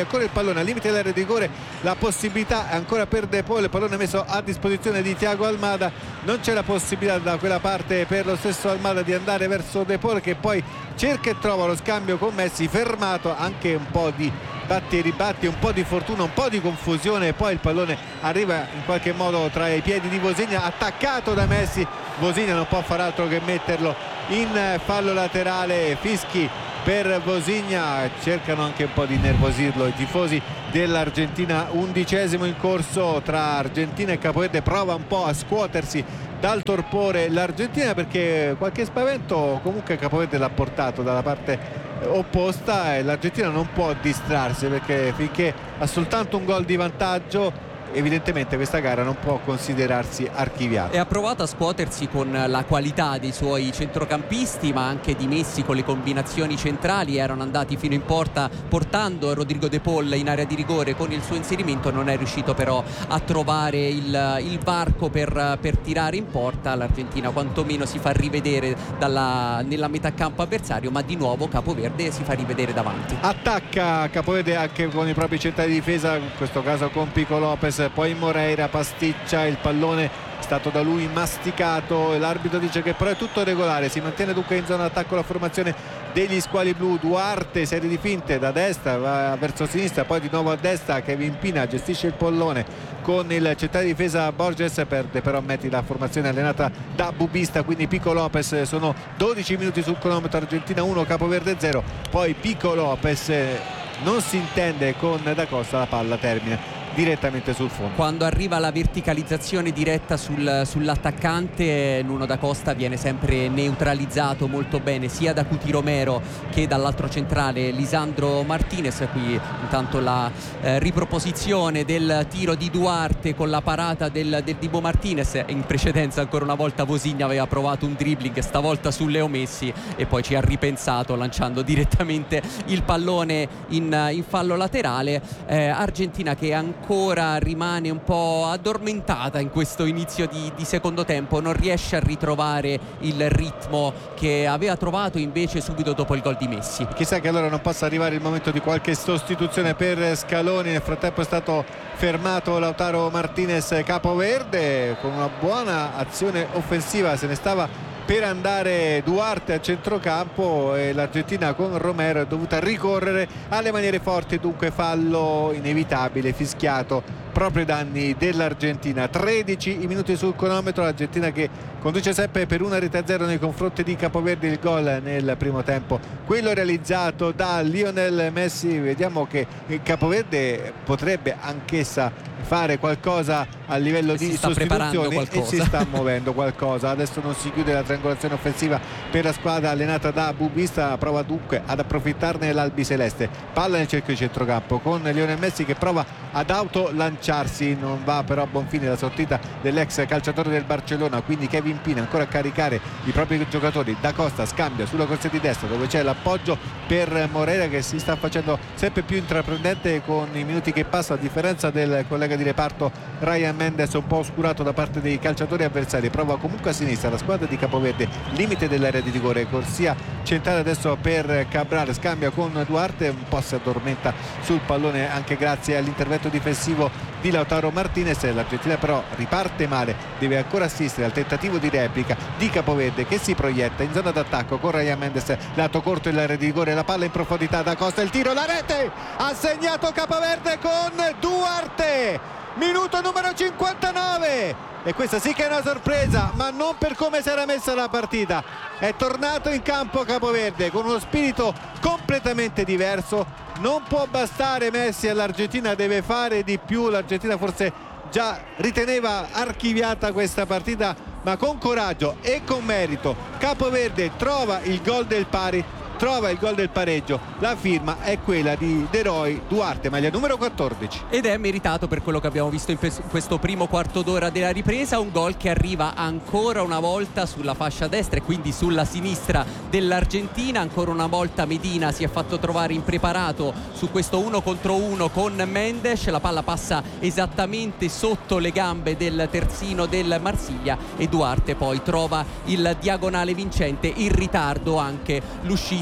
pallone al limite dell'area di rigore, la possibilità ancora per De Paul, il pallone messo a disposizione di Thiago Almada, non c'è la possibilità da quella parte per lo stesso Almada di andare verso De Paul, che poi cerca e trova lo scambio con Messi, fermato, anche un po' di batti e ribatti, un po' di fortuna, un po' di confusione, e poi il pallone arriva in qualche modo tra i piedi di Vozinha, attaccato da Messi. Vozinha non può far altro che metterlo in fallo laterale, fischi per Vozinha, cercano anche un po' di nervosirlo i tifosi dell'Argentina. Undicesimo in corso tra Argentina e Capoverde, prova un po' a scuotersi dal torpore l'Argentina, perché qualche spavento comunque Capoverde l'ha portato dalla parte opposta e l'Argentina non può distrarsi, perché finché ha soltanto un gol di vantaggio evidentemente questa gara non può considerarsi archiviata. E ha provato a scuotersi con la qualità dei suoi centrocampisti, ma anche di Messi con le combinazioni centrali. Erano andati fino in porta portando Rodrigo De Paul in area di rigore con il suo inserimento, non è riuscito però a trovare il, il varco per, per tirare in porta. L'Argentina quantomeno si fa rivedere dalla, nella metà campo avversario, ma di nuovo Capoverde si fa rivedere davanti. Attacca Capoverde anche con i propri centrali di difesa, in questo caso con Pico Lopez, poi Moreira pasticcia, il pallone è stato da lui masticato, l'arbitro dice che però è tutto regolare, si mantiene dunque in zona d'attacco la formazione degli squali blu. Duarte, serie di finte da destra, va verso sinistra, poi di nuovo a destra, Kevin Pina gestisce il pallone con il centrale di difesa Borges, perde però metti la formazione allenata da Bubista, quindi Pico Lopez. Sono dodici minuti sul cronometro, Argentina uno Capoverde zero, poi Pico Lopez non si intende con Da Costa, la palla termina direttamente sul fondo. Quando arriva la verticalizzazione diretta sul, sull'attaccante, Nuno Da Costa viene sempre neutralizzato molto bene sia da Cuti Romero che dall'altro centrale Lisandro Martinez. Qui intanto la eh, riproposizione del tiro di Duarte con la parata del, del Dibu Martinez. In precedenza ancora una volta Vozinha aveva provato un dribbling, stavolta su Leo Messi, e poi ci ha ripensato lanciando direttamente il pallone in, in fallo laterale. eh, Argentina che ancora ancora rimane un po' addormentata in questo inizio di, di secondo tempo, non riesce a ritrovare il ritmo che aveva trovato invece subito dopo il gol di Messi. Chissà che allora non possa arrivare il momento di qualche sostituzione per Scaloni. Nel frattempo è stato fermato Lautaro Martinez. Capoverde con una buona azione offensiva, se ne stava per andare Duarte a centrocampo e l'Argentina con Romero è dovuta ricorrere alle maniere forti, dunque fallo inevitabile fischiato proprio ai danni dell'Argentina. Tredici minuti sul cronometro, l'Argentina che conduce sempre per una rete a zero nei confronti di Capoverde. Il gol nel primo tempo, quello realizzato da Lionel Messi. Vediamo che Capoverde potrebbe anch'essa fare qualcosa a livello di sostituzioni e si sta muovendo qualcosa. Adesso non si chiude la triangolazione offensiva per la squadra allenata da Bubista, prova dunque ad approfittarne l'albiceleste. Palla nel cerchio di centrocampo con Lionel Messi che prova ad autolanciarsi, non va però a buon fine la sortita dell'ex calciatore del Barcellona, quindi Kevin Pina ancora a caricare i propri giocatori. Da Costa scambia sulla corsia di destra dove c'è l'appoggio per Moreira che si sta facendo sempre più intraprendente con i minuti che passa, a differenza del collega di reparto Ryan Mendes, un po' oscurato da parte dei calciatori avversari. Prova comunque a sinistra la squadra di Capoverde, limite dell'area di rigore, corsia centrale adesso per Cabral, scambia con Duarte, un po' si addormenta sul pallone anche grazie all'intervento difensivo di Lautaro Martinez. L'Argentina però riparte male, deve ancora assistere al tentativo di replica di Capoverde che si proietta in zona d'attacco con Ryan Mendes, lato corto dell'area di rigore, la palla in profondità, Da Costa, il tiro, la rete, ha segnato Capoverde con Duarte, minuto numero cinquantanove. E questa sì che è una sorpresa, ma non per come si era messa la partita. È tornato in campo Capoverde con uno spirito completamente diverso. Non può bastare Messi all'Argentina, deve fare di più. L'Argentina forse già riteneva archiviata questa partita, ma con coraggio e con merito Capoverde trova il gol del pari, trova il gol del pareggio. La firma è quella di Deroy Duarte, maglia numero quattordici, ed è meritato per quello che abbiamo visto in questo primo quarto d'ora della ripresa. Un gol che arriva ancora una volta sulla fascia destra e quindi sulla sinistra dell'Argentina. Ancora una volta Medina si è fatto trovare impreparato su questo uno contro uno con Mendes, la palla passa esattamente sotto le gambe del terzino del Marsiglia e Duarte poi trova il diagonale vincente. In ritardo anche l'uscita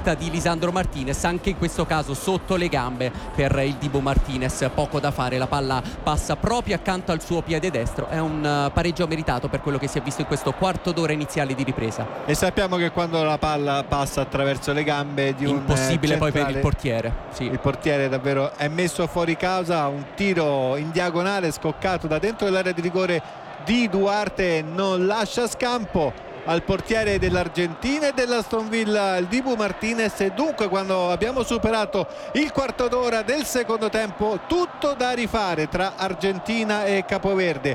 spinta di Lisandro Martinez, anche in questo caso sotto le gambe per il Dibu Martinez, poco da fare, la palla passa proprio accanto al suo piede destro. È un uh, pareggio meritato per quello che si è visto in questo quarto d'ora iniziale di ripresa. E sappiamo che quando la palla passa attraverso le gambe di un impossibile centrale, poi per il portiere, sì. Il portiere davvero è messo fuori causa. Un tiro in diagonale scoccato da dentro dell'area di rigore di Duarte non lascia scampo al portiere dell'Argentina e dell'Aston Villa, il Dibu Martinez. E dunque, quando abbiamo superato il quarto d'ora del secondo tempo, tutto da rifare tra Argentina e Capoverde.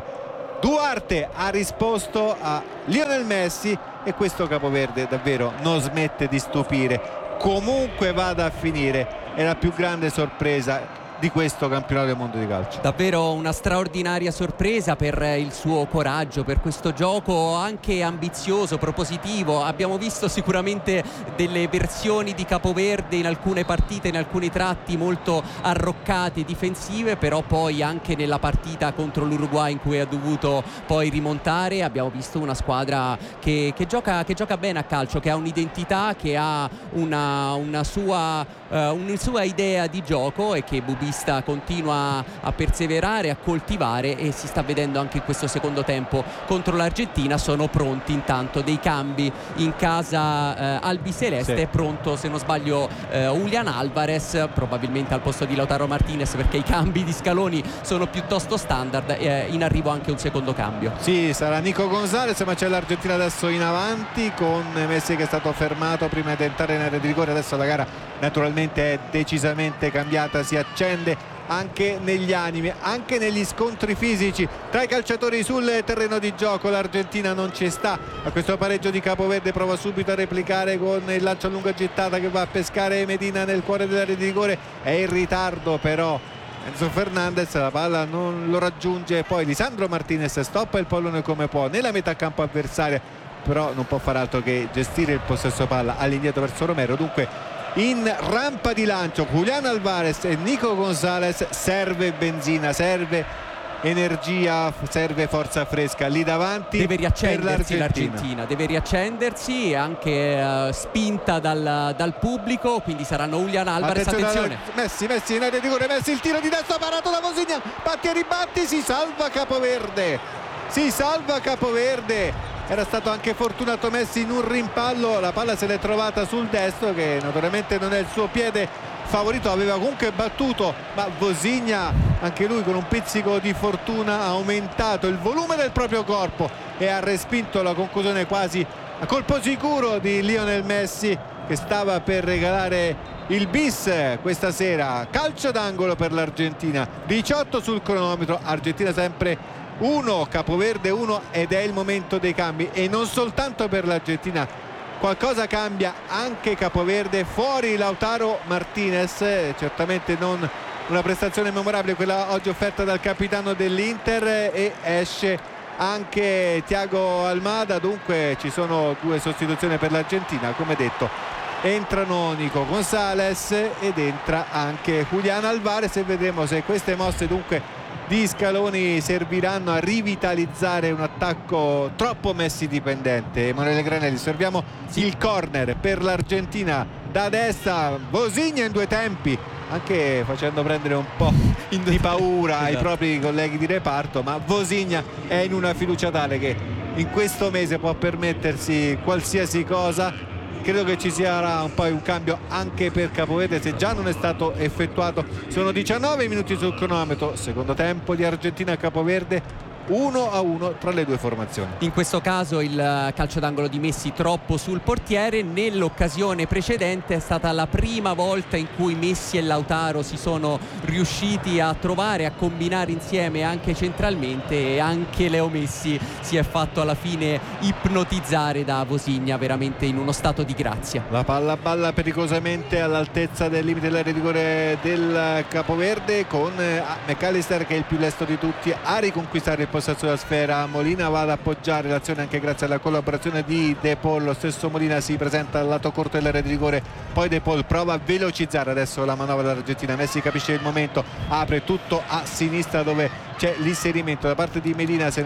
Duarte ha risposto a Lionel Messi e questo Capoverde davvero non smette di stupire. Comunque vada a finire, è la più grande sorpresa di questo campionato del mondo di calcio. Davvero una straordinaria sorpresa per il suo coraggio, per questo gioco anche ambizioso, propositivo. Abbiamo visto sicuramente delle versioni di Capoverde in alcune partite, in alcuni tratti molto arroccate, difensive, però poi anche nella partita contro l'Uruguay in cui ha dovuto poi rimontare abbiamo visto una squadra che, che, gioca, che gioca bene a calcio, che ha un'identità, che ha una, una, sua, uh, una sua idea di gioco e che Bubista continua a perseverare, a coltivare, e si sta vedendo anche in questo secondo tempo contro l'Argentina. Sono pronti intanto dei cambi in casa eh, albiceleste. Sì. È pronto, se non sbaglio, eh, Julián Álvarez, probabilmente al posto di Lautaro Martinez, perché i cambi di Scaloni sono piuttosto standard. Eh, in arrivo anche un secondo cambio. Sì, sarà Nico Gonzalez, ma c'è l'Argentina adesso in avanti con Messi che è stato fermato prima di entrare in area di rigore. Adesso la gara naturalmente è decisamente cambiata, si accende anche negli animi, anche negli scontri fisici tra i calciatori sul terreno di gioco. L'Argentina non ci sta a questo pareggio di Capoverde, prova subito a replicare con il lancio a lunga gittata che va a pescare Medina nel cuore dell'area di rigore. È in ritardo però Enzo Fernandez, la palla non lo raggiunge, poi Lisandro Martinez stoppa il pallone come può nella metà campo avversaria, però non può fare altro che gestire il possesso palla all'indietro verso Romero. Dunque in rampa di lancio Julián Álvarez e Nico Gonzalez. Serve benzina, serve energia, serve forza fresca lì davanti. Deve riaccendersi l'Argentina, deve riaccendersi, anche uh, spinta dal, dal pubblico, quindi saranno Julián Álvarez. Attenzione, attenzione. Messi, Messi in area di rigore, Messi il tiro di destra parato da Vozinha, batti e ribatti, si salva Capoverde, si salva Capoverde. Era stato anche fortunato Messi in un rimpallo, la palla se l'è trovata sul destro, che naturalmente non è il suo piede favorito, aveva comunque battuto, ma Vozinha anche lui con un pizzico di fortuna ha aumentato il volume del proprio corpo e ha respinto la conclusione quasi a colpo sicuro di Lionel Messi, che stava per regalare il bis questa sera. Calcio d'angolo per l'Argentina, diciotto sul cronometro, Argentina sempre uno, Capoverde uno, ed è il momento dei cambi. E non soltanto per l'Argentina, qualcosa cambia anche Capoverde. Fuori Lautaro Martinez, certamente non una prestazione memorabile quella oggi offerta dal capitano dell'Inter, e esce anche Thiago Almada. Dunque ci sono due sostituzioni per l'Argentina, come detto entrano Nico Gonzalez ed entra anche Julián Álvarez, e vedremo se queste mosse dunque di Scaloni serviranno a rivitalizzare un attacco troppo Messi dipendente. Emanuele Granelli, osserviamo sì. il corner per l'Argentina da destra, Vozinha in due tempi, anche facendo prendere un po' di paura ai propri colleghi di reparto, ma Vozinha è in una fiducia tale che in questo mese può permettersi qualsiasi cosa. Credo che ci sarà un po' un cambio anche per Capoverde, se già non è stato effettuato. Sono diciannove minuti sul cronometro, secondo tempo di Argentina Capoverde, uno a uno tra le due formazioni. In questo caso il calcio d'angolo di Messi troppo sul portiere. Nell'occasione precedente è stata la prima volta in cui Messi e Lautaro si sono riusciti a trovare, a combinare insieme anche centralmente, e anche Leo Messi si è fatto alla fine ipnotizzare da Vozinha, veramente in uno stato di grazia. La palla balla pericolosamente all'altezza del limite dell'area di rigore del Capoverde, con McAllister, che è il più lesto di tutti, a riconquistare il possesso della sfera. Molina va ad appoggiare l'azione anche grazie alla collaborazione di De Paul. Lo stesso Molina si presenta al lato corto dell'area di rigore, poi De Paul prova a velocizzare adesso la manovra dell'Argentina. Messi capisce il momento, apre tutto a sinistra dove c'è l'inserimento da parte di Medina, se ne va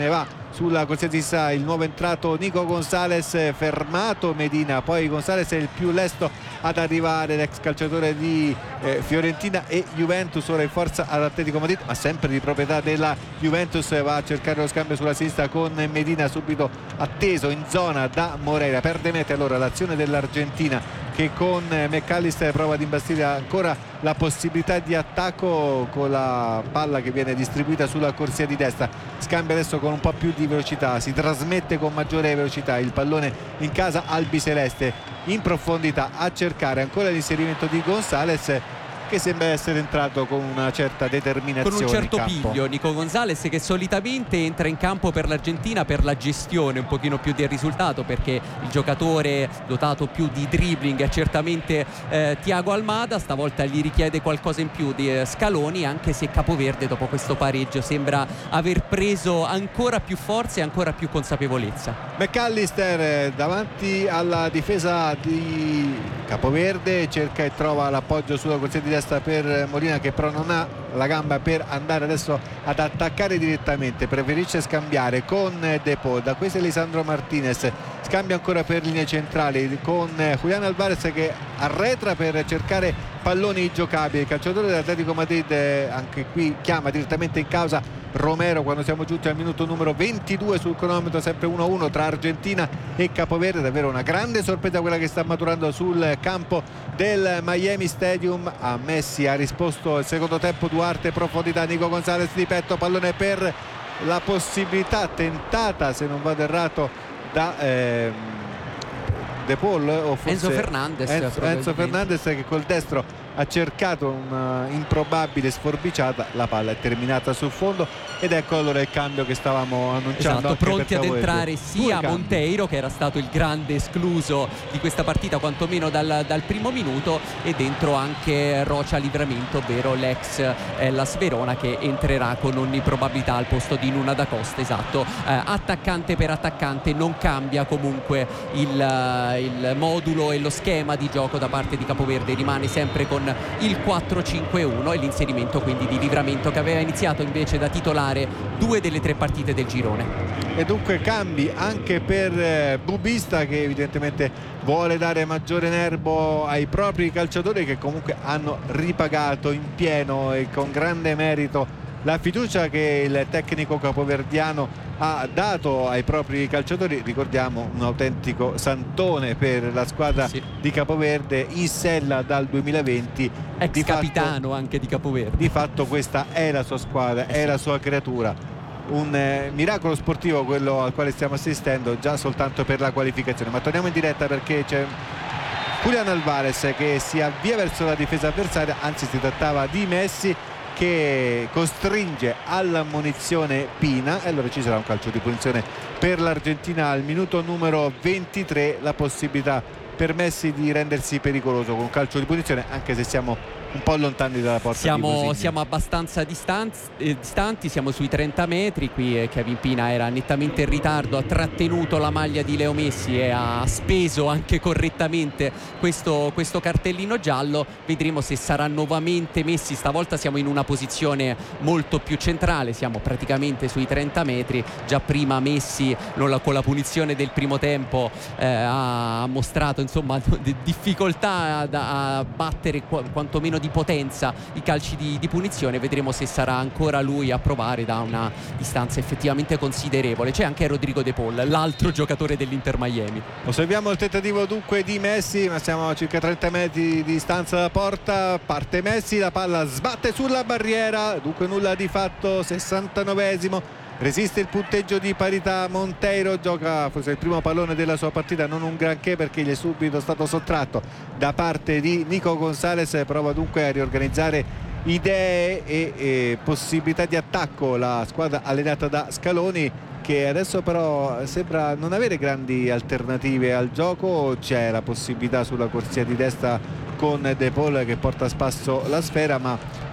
sulla corsia di sinistra il nuovo entrato Nico Gonzalez, fermato Medina, poi Gonzalez è il più lesto ad arrivare, l'ex calciatore di eh, Fiorentina e Juventus, ora in forza all'Atletico Madrid ma sempre di proprietà della Juventus. Va a cercare lo scambio sulla sinistra con Medina, subito atteso in zona da Moreira, perde mete allora l'azione dell'Argentina che con McAllister prova ad imbastire ancora la possibilità di attacco con la palla che viene distribuita sulla corsia di destra. Scambia adesso con un po' più di velocità, si trasmette con maggiore velocità il pallone in casa albiceleste, in profondità a cercare ancora l'inserimento di Gonzalez, che sembra essere entrato con una certa determinazione, con un certo in campo. piglio. Nico Gonzalez, che solitamente entra in campo per l'Argentina per la gestione un pochino più del risultato, perché il giocatore dotato più di dribbling è certamente eh, Thiago Almada. Stavolta gli richiede qualcosa in più di eh, Scaloni, anche se Capoverde dopo questo pareggio sembra aver preso ancora più forza e ancora più consapevolezza. McAllister eh, davanti alla difesa di Capoverde cerca e trova l'appoggio sulla corsia di destra per Molina, che però non ha la gamba per andare adesso ad attaccare direttamente, preferisce scambiare con De Paul. Da questo è Lisandro Martinez, scambia ancora per linee centrali con Julián Álvarez che arretra per cercare palloni giocabili. Il calciatore dell'Atletico Madrid anche qui chiama direttamente in causa Romero quando siamo giunti al minuto numero ventidue sul cronometro, sempre uno a uno tra Argentina e Capoverde. Davvero una grande sorpresa quella che sta maturando sul campo del Miami Stadium. A Messi ha risposto il secondo tempo Duarte, profondità, Nico Gonzalez di petto, pallone per la possibilità tentata, se non vado errato, da ehm, De Paul o forse Enzo Fernandez, Enzo, Enzo Fernandez che col destro ha cercato una improbabile sforbiciata, la palla è terminata sul fondo ed ecco allora il cambio che stavamo annunciando. Esatto, pronti ad entrare sia Monteiro, che era stato il grande escluso di questa partita quantomeno dal, dal primo minuto, e dentro anche Rocha Livramento, ovvero l'ex eh, Las Verona, che entrerà con ogni probabilità al posto di Luna da Costa. Esatto, eh, attaccante per attaccante, non cambia comunque il, uh, il modulo e lo schema di gioco da parte di Capoverde, rimane sempre con il quattro cinque uno, e l'inserimento quindi di Livramento, che aveva iniziato invece da titolare due delle tre partite del girone. E dunque cambi anche per eh, Bubista, che evidentemente vuole dare maggiore nervo ai propri calciatori, che comunque hanno ripagato in pieno e con grande merito la fiducia che il tecnico capoverdiano ha dato ai propri calciatori. Ricordiamo un autentico santone per la squadra sì. di Capoverde, in sella dal duemilaventi, ex di capitano fatto, anche di Capoverde. Di fatto questa è la sua squadra, eh è sì. la sua creatura. Un eh, miracolo sportivo quello al quale stiamo assistendo già soltanto per la qualificazione. Ma torniamo in diretta perché c'è Julián Álvarez che si avvia verso la difesa avversaria, anzi si trattava di Messi che costringe all'ammonizione Pina, e allora ci sarà un calcio di punizione per l'Argentina al minuto numero ventitré, la possibilità per Messi di rendersi pericoloso con un calcio di punizione, anche se siamo un po' lontani dalla porta. Siamo, siamo abbastanza distanti, eh, distanti, siamo sui trenta metri. Qui eh, Kevin Pina era nettamente in ritardo, ha trattenuto la maglia di Leo Messi e ha speso anche correttamente questo, questo cartellino giallo. Vedremo se sarà nuovamente Messi. Stavolta siamo in una posizione molto più centrale, siamo praticamente sui trenta metri. Già prima Messi con la punizione del primo tempo eh, ha mostrato insomma difficoltà a, a battere qu- quantomeno di potenza i calci di, di punizione. Vedremo se sarà ancora lui a provare da una distanza effettivamente considerevole. C'è anche Rodrigo De Paul, l'altro giocatore dell'Inter Miami. Osserviamo il tentativo dunque di Messi, ma siamo a circa trenta metri di distanza dalla porta. Parte Messi, la palla sbatte sulla barriera, dunque nulla di fatto. sessantanovesimo, resiste il punteggio di parità. Monteiro gioca forse il primo pallone della sua partita, non un granché perché gli è subito stato sottratto da parte di Nico Gonzalez. Prova dunque a riorganizzare idee e, e possibilità di attacco la squadra allenata da Scaloni, che adesso però sembra non avere grandi alternative al gioco. C'è la possibilità sulla corsia di destra con De Paul che porta a spasso la sfera, ma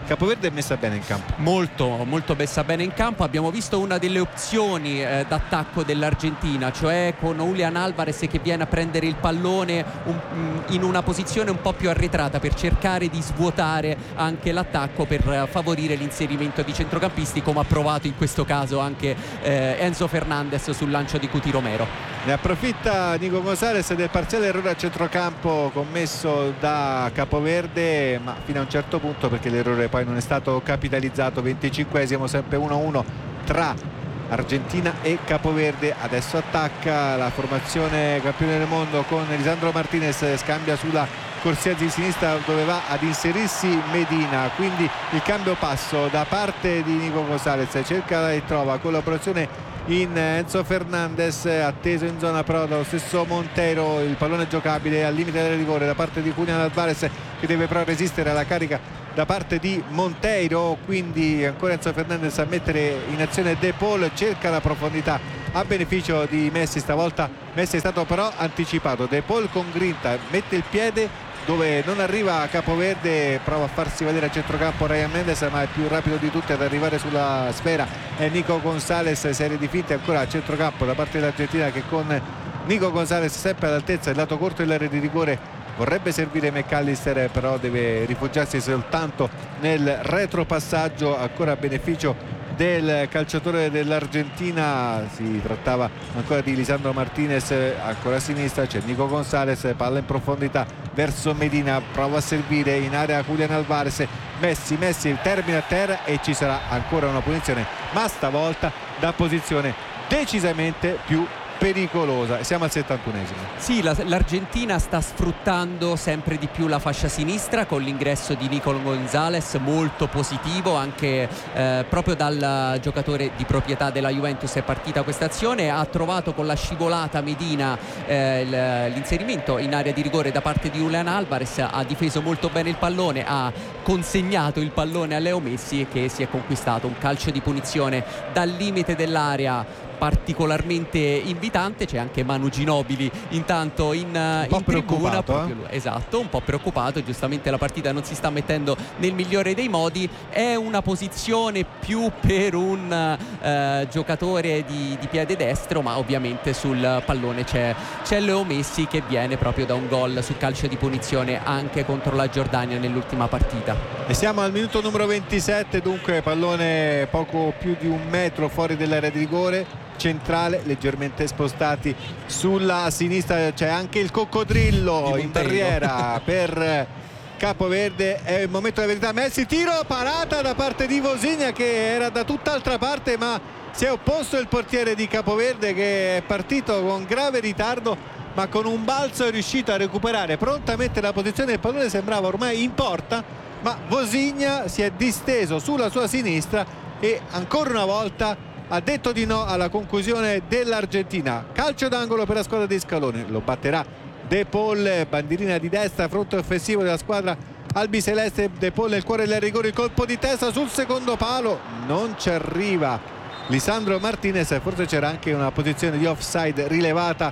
Capoverde è messa bene in campo. Molto, molto messa bene in campo. Abbiamo visto una delle opzioni eh, d'attacco dell'Argentina, cioè con Julián Álvarez che viene a prendere il pallone un, in una posizione un po' più arretrata per cercare di svuotare anche l'attacco, per favorire l'inserimento di centrocampisti, come ha provato in questo caso anche eh, Enzo Fernandez sul lancio di Cuti Romero. Ne approfitta Nico González del parziale errore a centrocampo commesso da Capoverde, ma fino a un certo punto, perché l'errore poi non è stato capitalizzato. venticinquesimo, sempre uno a uno tra Argentina e Capoverde. Adesso attacca la formazione campione del mondo con Lisandro Martinez, scambia sulla corsia di sinistra dove va ad inserirsi Medina, quindi il cambio passo da parte di Nico González, cerca e trova collaborazione in Enzo Fernandez, atteso in zona però dallo stesso Montero, il pallone giocabile al limite del rigore da parte di Julián Álvarez, che deve però resistere alla carica da parte di Monteiro, quindi ancora Enzo Fernandez a mettere in azione De Paul, cerca la profondità a beneficio di Messi, stavolta Messi è stato però anticipato. De Paul con grinta mette il piede dove non arriva Capoverde, prova a farsi vedere a centrocampo Ryan Mendes, ma è più rapido di tutti ad arrivare sulla sfera è Nico González. Serie di finte ancora a centrocampo da parte dell'Argentina, che con Nico González sempre all'altezza del lato corto dell'area di rigore vorrebbe servire McAllister, però deve rifugiarsi soltanto nel retropassaggio ancora a beneficio del calciatore dell'Argentina. Si trattava ancora di Lisandro Martinez, ancora a sinistra c'è Nico González, palla in profondità verso Medina, prova a servire in area Julián Álvarez, Messi, Messi termina a terra e ci sarà ancora una punizione, ma stavolta da posizione decisamente più pericolosa. Siamo al settantunesimo. Sì, la, l'Argentina sta sfruttando sempre di più la fascia sinistra con l'ingresso di Nico González, molto positivo anche eh, proprio dal giocatore di proprietà della Juventus. È partita questa azione, ha trovato con la scivolata Medina eh, l'inserimento in area di rigore da parte di Julián Álvarez, ha difeso molto bene il pallone, ha consegnato il pallone a Leo Messi, che si è conquistato un calcio di punizione dal limite dell'area particolarmente invitante. C'è anche Manu Ginobili intanto in, un po' in tribuna, preoccupato, eh? esatto, un po' preoccupato, giustamente la partita non si sta mettendo nel migliore dei modi. È una posizione più per un eh, giocatore di, di piede destro, ma ovviamente sul pallone c'è, c'è Leo Messi, che viene proprio da un gol su calcio di punizione anche contro la Giordania nell'ultima partita. E siamo al minuto numero ventisette, dunque pallone poco più di un metro fuori dell'area di rigore centrale, leggermente spostati sulla sinistra. C'è anche il coccodrillo in barriera per Capoverde. È il momento della verità. Messi, tiro, parata da parte di Vozinha, che era da tutt'altra parte ma si è opposto il portiere di Capoverde, che è partito con grave ritardo ma con un balzo è riuscito a recuperare prontamente la posizione. Il pallone sembrava ormai in porta, ma Vozinha si è disteso sulla sua sinistra e ancora una volta ha detto di no alla conclusione dell'Argentina. Calcio d'angolo per la squadra di Scaloni, lo batterà De Paul, bandierina di destra, fronte offensivo della squadra albiceleste. De Paul nel cuore del rigore, il colpo di testa sul secondo palo, non ci arriva Lisandro Martinez. Forse c'era anche una posizione di offside rilevata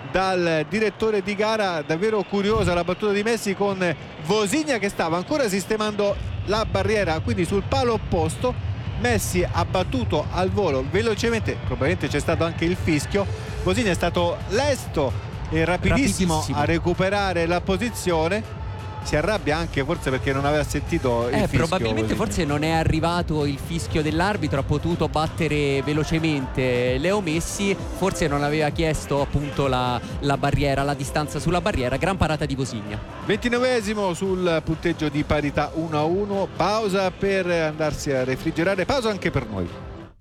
dal direttore di gara. Davvero curiosa la battuta di Messi con Vozinha che stava ancora sistemando la barriera, quindi sul palo opposto. Messi ha battuto al volo velocemente, probabilmente c'è stato anche il fischio. Vozinha è stato lesto e rapidissimo, rapidissimo a recuperare la posizione. Si arrabbia anche forse perché non aveva sentito il eh, fischio. Probabilmente Vozinha. Forse non è arrivato il fischio dell'arbitro, ha potuto battere velocemente Leo Messi, forse non aveva chiesto appunto la, la barriera, la distanza sulla barriera. Gran parata di Vozinha. ventinovesimo sul punteggio di parità uno a uno. Pausa per andarsi a refrigerare, pausa anche per noi.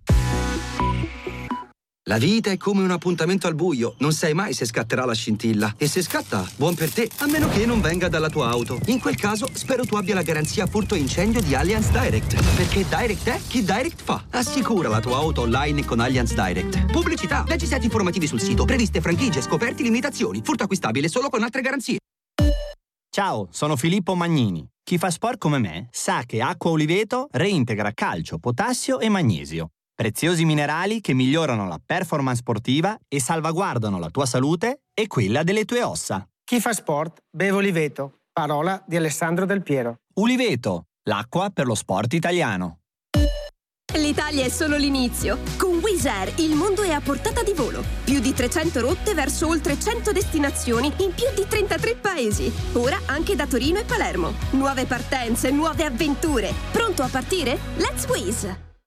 La vita è come un appuntamento al buio, non sai mai se scatterà la scintilla. E se scatta, buon per te, a meno che non venga dalla tua auto. In quel caso, spero tu abbia la garanzia furto e incendio di Allianz Direct. Perché Direct è chi Direct fa. Assicura la tua auto online con Allianz Direct. Pubblicità, leggi siti informativi sul sito, previste franchigie, scoperti, limitazioni. Furto acquistabile solo con altre garanzie. Ciao, sono Filippo Magnini. Chi fa sport come me sa che Acqua Oliveto reintegra calcio, potassio e magnesio. Preziosi minerali che migliorano la performance sportiva e salvaguardano la tua salute e quella delle tue ossa. Chi fa sport beve Oliveto. Parola di Alessandro Del Piero. Uliveto, l'acqua per lo sport italiano. L'Italia è solo l'inizio. Con Wizz Air il mondo è a portata di volo. Più di trecento rotte verso oltre cento destinazioni in più di trentatré paesi. Ora anche da Torino e Palermo. Nuove partenze, nuove avventure. Pronto a partire? Let's Wizz!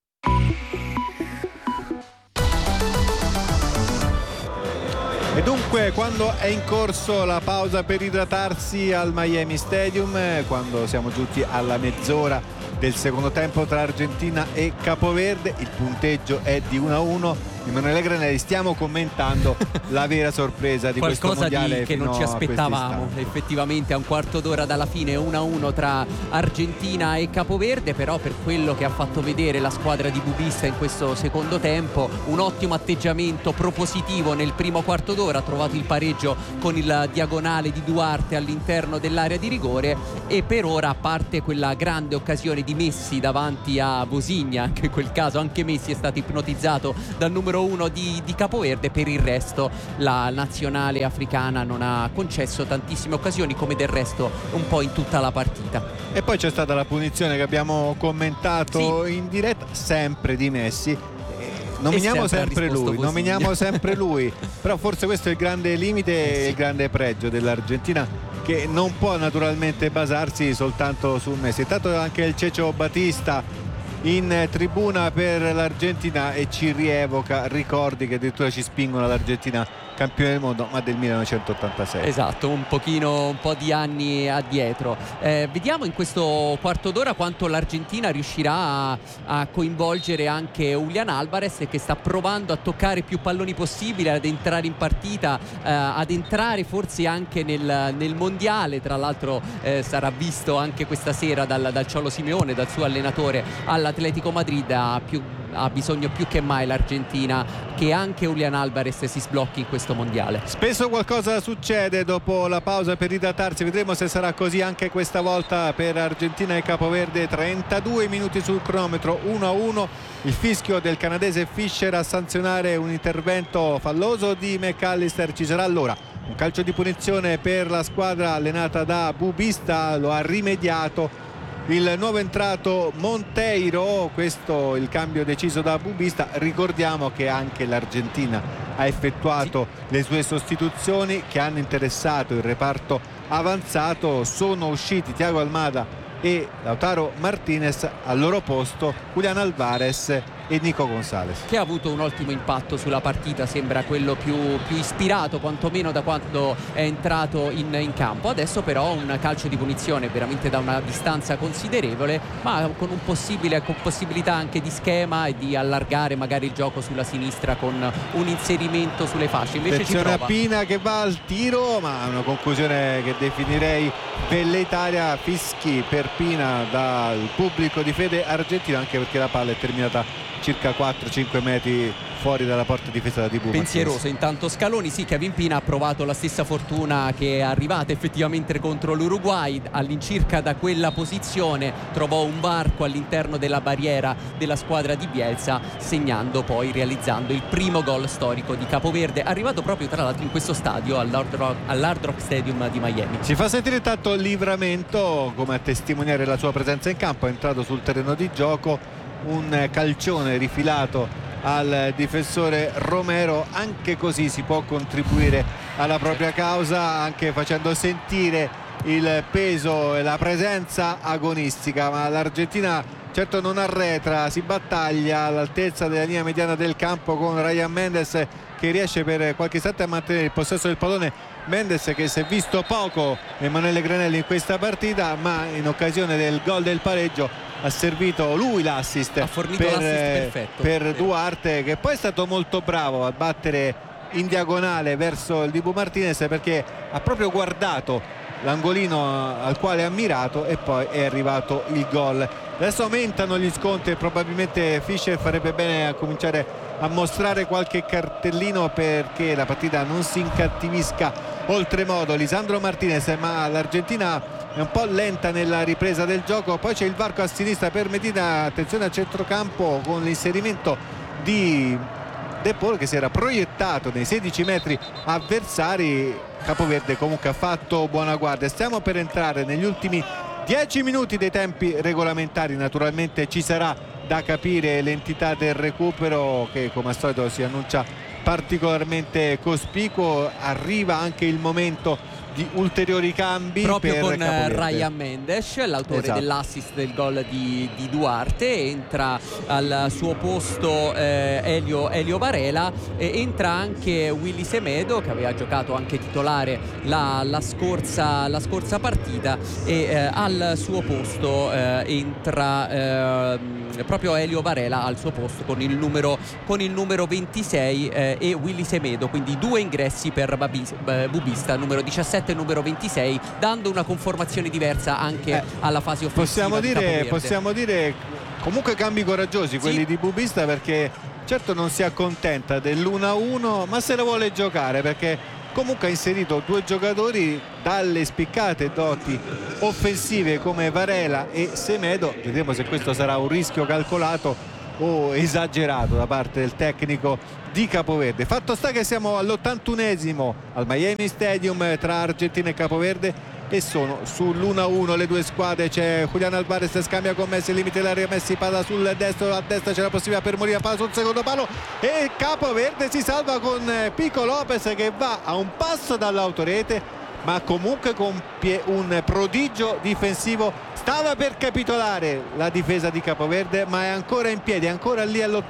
E dunque, quando è in corso la pausa per idratarsi al Miami Stadium, quando siamo giunti alla mezz'ora del secondo tempo tra Argentina e Capoverde, il punteggio è di uno a uno. Emanuele Granelli, stiamo commentando la vera sorpresa di questo mondiale di, che non ci aspettavamo. Effettivamente a un quarto d'ora dalla fine uno a uno tra Argentina e Capoverde, però per quello che ha fatto vedere la squadra di Bubista in questo secondo tempo, un ottimo atteggiamento propositivo nel primo quarto d'ora, ha trovato il pareggio con il diagonale di Duarte all'interno dell'area di rigore, e per ora, a parte quella grande occasione di Messi davanti a Bosigna, anche in quel caso anche Messi è stato ipnotizzato dal numero uno di, di Capoverde, per il resto la nazionale africana non ha concesso tantissime occasioni, come del resto un po' in tutta la partita. E poi c'è stata la punizione che abbiamo commentato sì. in diretta, sempre di Messi. Nominiamo sempre, sempre lui, nominiamo sempre lui, però forse questo è il grande limite e sì. il grande pregio dell'Argentina, che non può naturalmente basarsi soltanto su Messi. Intanto anche il Cecio Batista in tribuna per l'Argentina e ci rievoca ricordi che addirittura ci spingono all'Argentina campione del mondo, ma del millenovecentottantasei. Esatto, un pochino, un po' di anni addietro. Eh, vediamo in questo quarto d'ora quanto l'Argentina riuscirà a, a coinvolgere anche Julián Álvarez, che sta provando a toccare più palloni possibile, ad entrare in partita, eh, ad entrare forse anche nel, nel mondiale. Tra l'altro eh, sarà visto anche questa sera dal, dal Cholo Simeone, dal suo allenatore all'Atletico Madrid. Ha più ha bisogno più che mai l'Argentina che anche Julián Álvarez si sblocchi in questo mondiale. Spesso qualcosa succede dopo la pausa per idratarsi, vedremo se sarà così anche questa volta per Argentina e Capoverde. Trentadue minuti sul cronometro, uno a uno, il fischio del canadese Fischer a sanzionare un intervento falloso di McAllister. Ci sarà allora un calcio di punizione per la squadra allenata da Bubista, lo ha rimediato il nuovo entrato Monteiro. Questo il cambio deciso da Bubista. Ricordiamo che anche l'Argentina ha effettuato sì. le sue sostituzioni che hanno interessato il reparto avanzato. Sono usciti Thiago Almada e Lautaro Martinez, al loro posto Julián Álvarez e Nico González, che ha avuto un ottimo impatto sulla partita, sembra quello più, più ispirato quantomeno da quando è entrato in, in campo. Adesso però un calcio di punizione veramente da una distanza considerevole, ma con un possibile con possibilità anche di schema e di allargare magari il gioco sulla sinistra con un inserimento sulle fasce. Invece attenzione ci prova a Pina che va al tiro, ma una conclusione che definirei velleitaria. Fischi per Pina dal pubblico di fede argentino, anche perché la palla è terminata circa quattro cinque metri fuori dalla porta difesa da Dibu. Pensieroso intanto Scaloni. Sì, Kevin Pina ha provato la stessa fortuna che è arrivata effettivamente contro l'Uruguay. All'incirca da quella posizione trovò un varco all'interno della barriera della squadra di Bielsa, segnando poi, realizzando il primo gol storico di Capoverde, arrivato proprio tra l'altro in questo stadio all'Hard Rock, all'Hard Rock Stadium di Miami. Si fa sentire intanto Livramento come a testimoniare la sua presenza in campo. È entrato sul terreno di gioco, un calcione rifilato al difensore Romero. Anche così si può contribuire alla propria causa, anche facendo sentire il peso e la presenza agonistica. Ma l'Argentina certo non arretra, si battaglia all'altezza della linea mediana del campo con Ryan Mendes, che riesce per qualche istante a mantenere il possesso del pallone. Mendes che si è visto poco, Emanuele Granelli, in questa partita, ma in occasione del gol del pareggio ha servito lui l'assist, ha fornito per, l'assist perfetto per Duarte, che poi è stato molto bravo a battere in diagonale verso il Dibu Martinez, perché ha proprio guardato l'angolino al quale ha mirato e poi è arrivato il gol. Adesso aumentano gli scontri e probabilmente Fischer farebbe bene a cominciare a mostrare qualche cartellino perché la partita non si incattivisca oltremodo. Lisandro Martinez, ma l'Argentina è un po' lenta nella ripresa del gioco. Poi c'è il varco a sinistra per Medina, attenzione a centrocampo con l'inserimento di De Paul, che si era proiettato nei sedici metri avversari. Capoverde comunque ha fatto buona guardia. Stiamo per entrare negli ultimi dieci minuti dei tempi regolamentari. Naturalmente ci sarà da capire l'entità del recupero, che come al solito si annuncia particolarmente cospicuo. Arriva anche il momento di ulteriori cambi proprio per con Capoverde. Ryan Mendes, l'autore Esatto. dell'assist del gol di, di Duarte. Entra al suo posto eh, Elio, Elio Varela, e entra anche Willy Semedo, che aveva giocato anche titolare la, la, scorsa, la scorsa partita, e eh, al suo posto eh, entra eh, proprio Elio Varela al suo posto con il numero, con il numero ventisei eh, e Willy Semedo, quindi due ingressi per Babis, eh, Bubista, numero diciassette e numero ventisei, dando una conformazione diversa anche eh, alla fase offensiva. Possiamo dire, possiamo dire comunque cambi coraggiosi quelli sì. di Bubista, perché certo non si accontenta dell'uno a uno, ma se la vuole giocare, perché comunque ha inserito due giocatori dalle spiccate doti offensive come Varela e Semedo. Vedremo se questo sarà un rischio calcolato o esagerato da parte del tecnico di Capoverde. Fatto sta che siamo all'ottantunesimo al Miami Stadium tra Argentina e Capoverde e sono sull'uno a uno le due squadre. C'è Julián Álvarez, scambia con Messi, limite dell'area, Messi palla sul destro, a destra c'è la possibilità per Molina, palla sul secondo palo e Capoverde si salva con Pico Lopez che va a un passo dall'autorete, ma comunque compie un prodigio difensivo. Stava per capitolare la difesa di Capoverde, ma è ancora in piedi, ancora lì all'ottanta.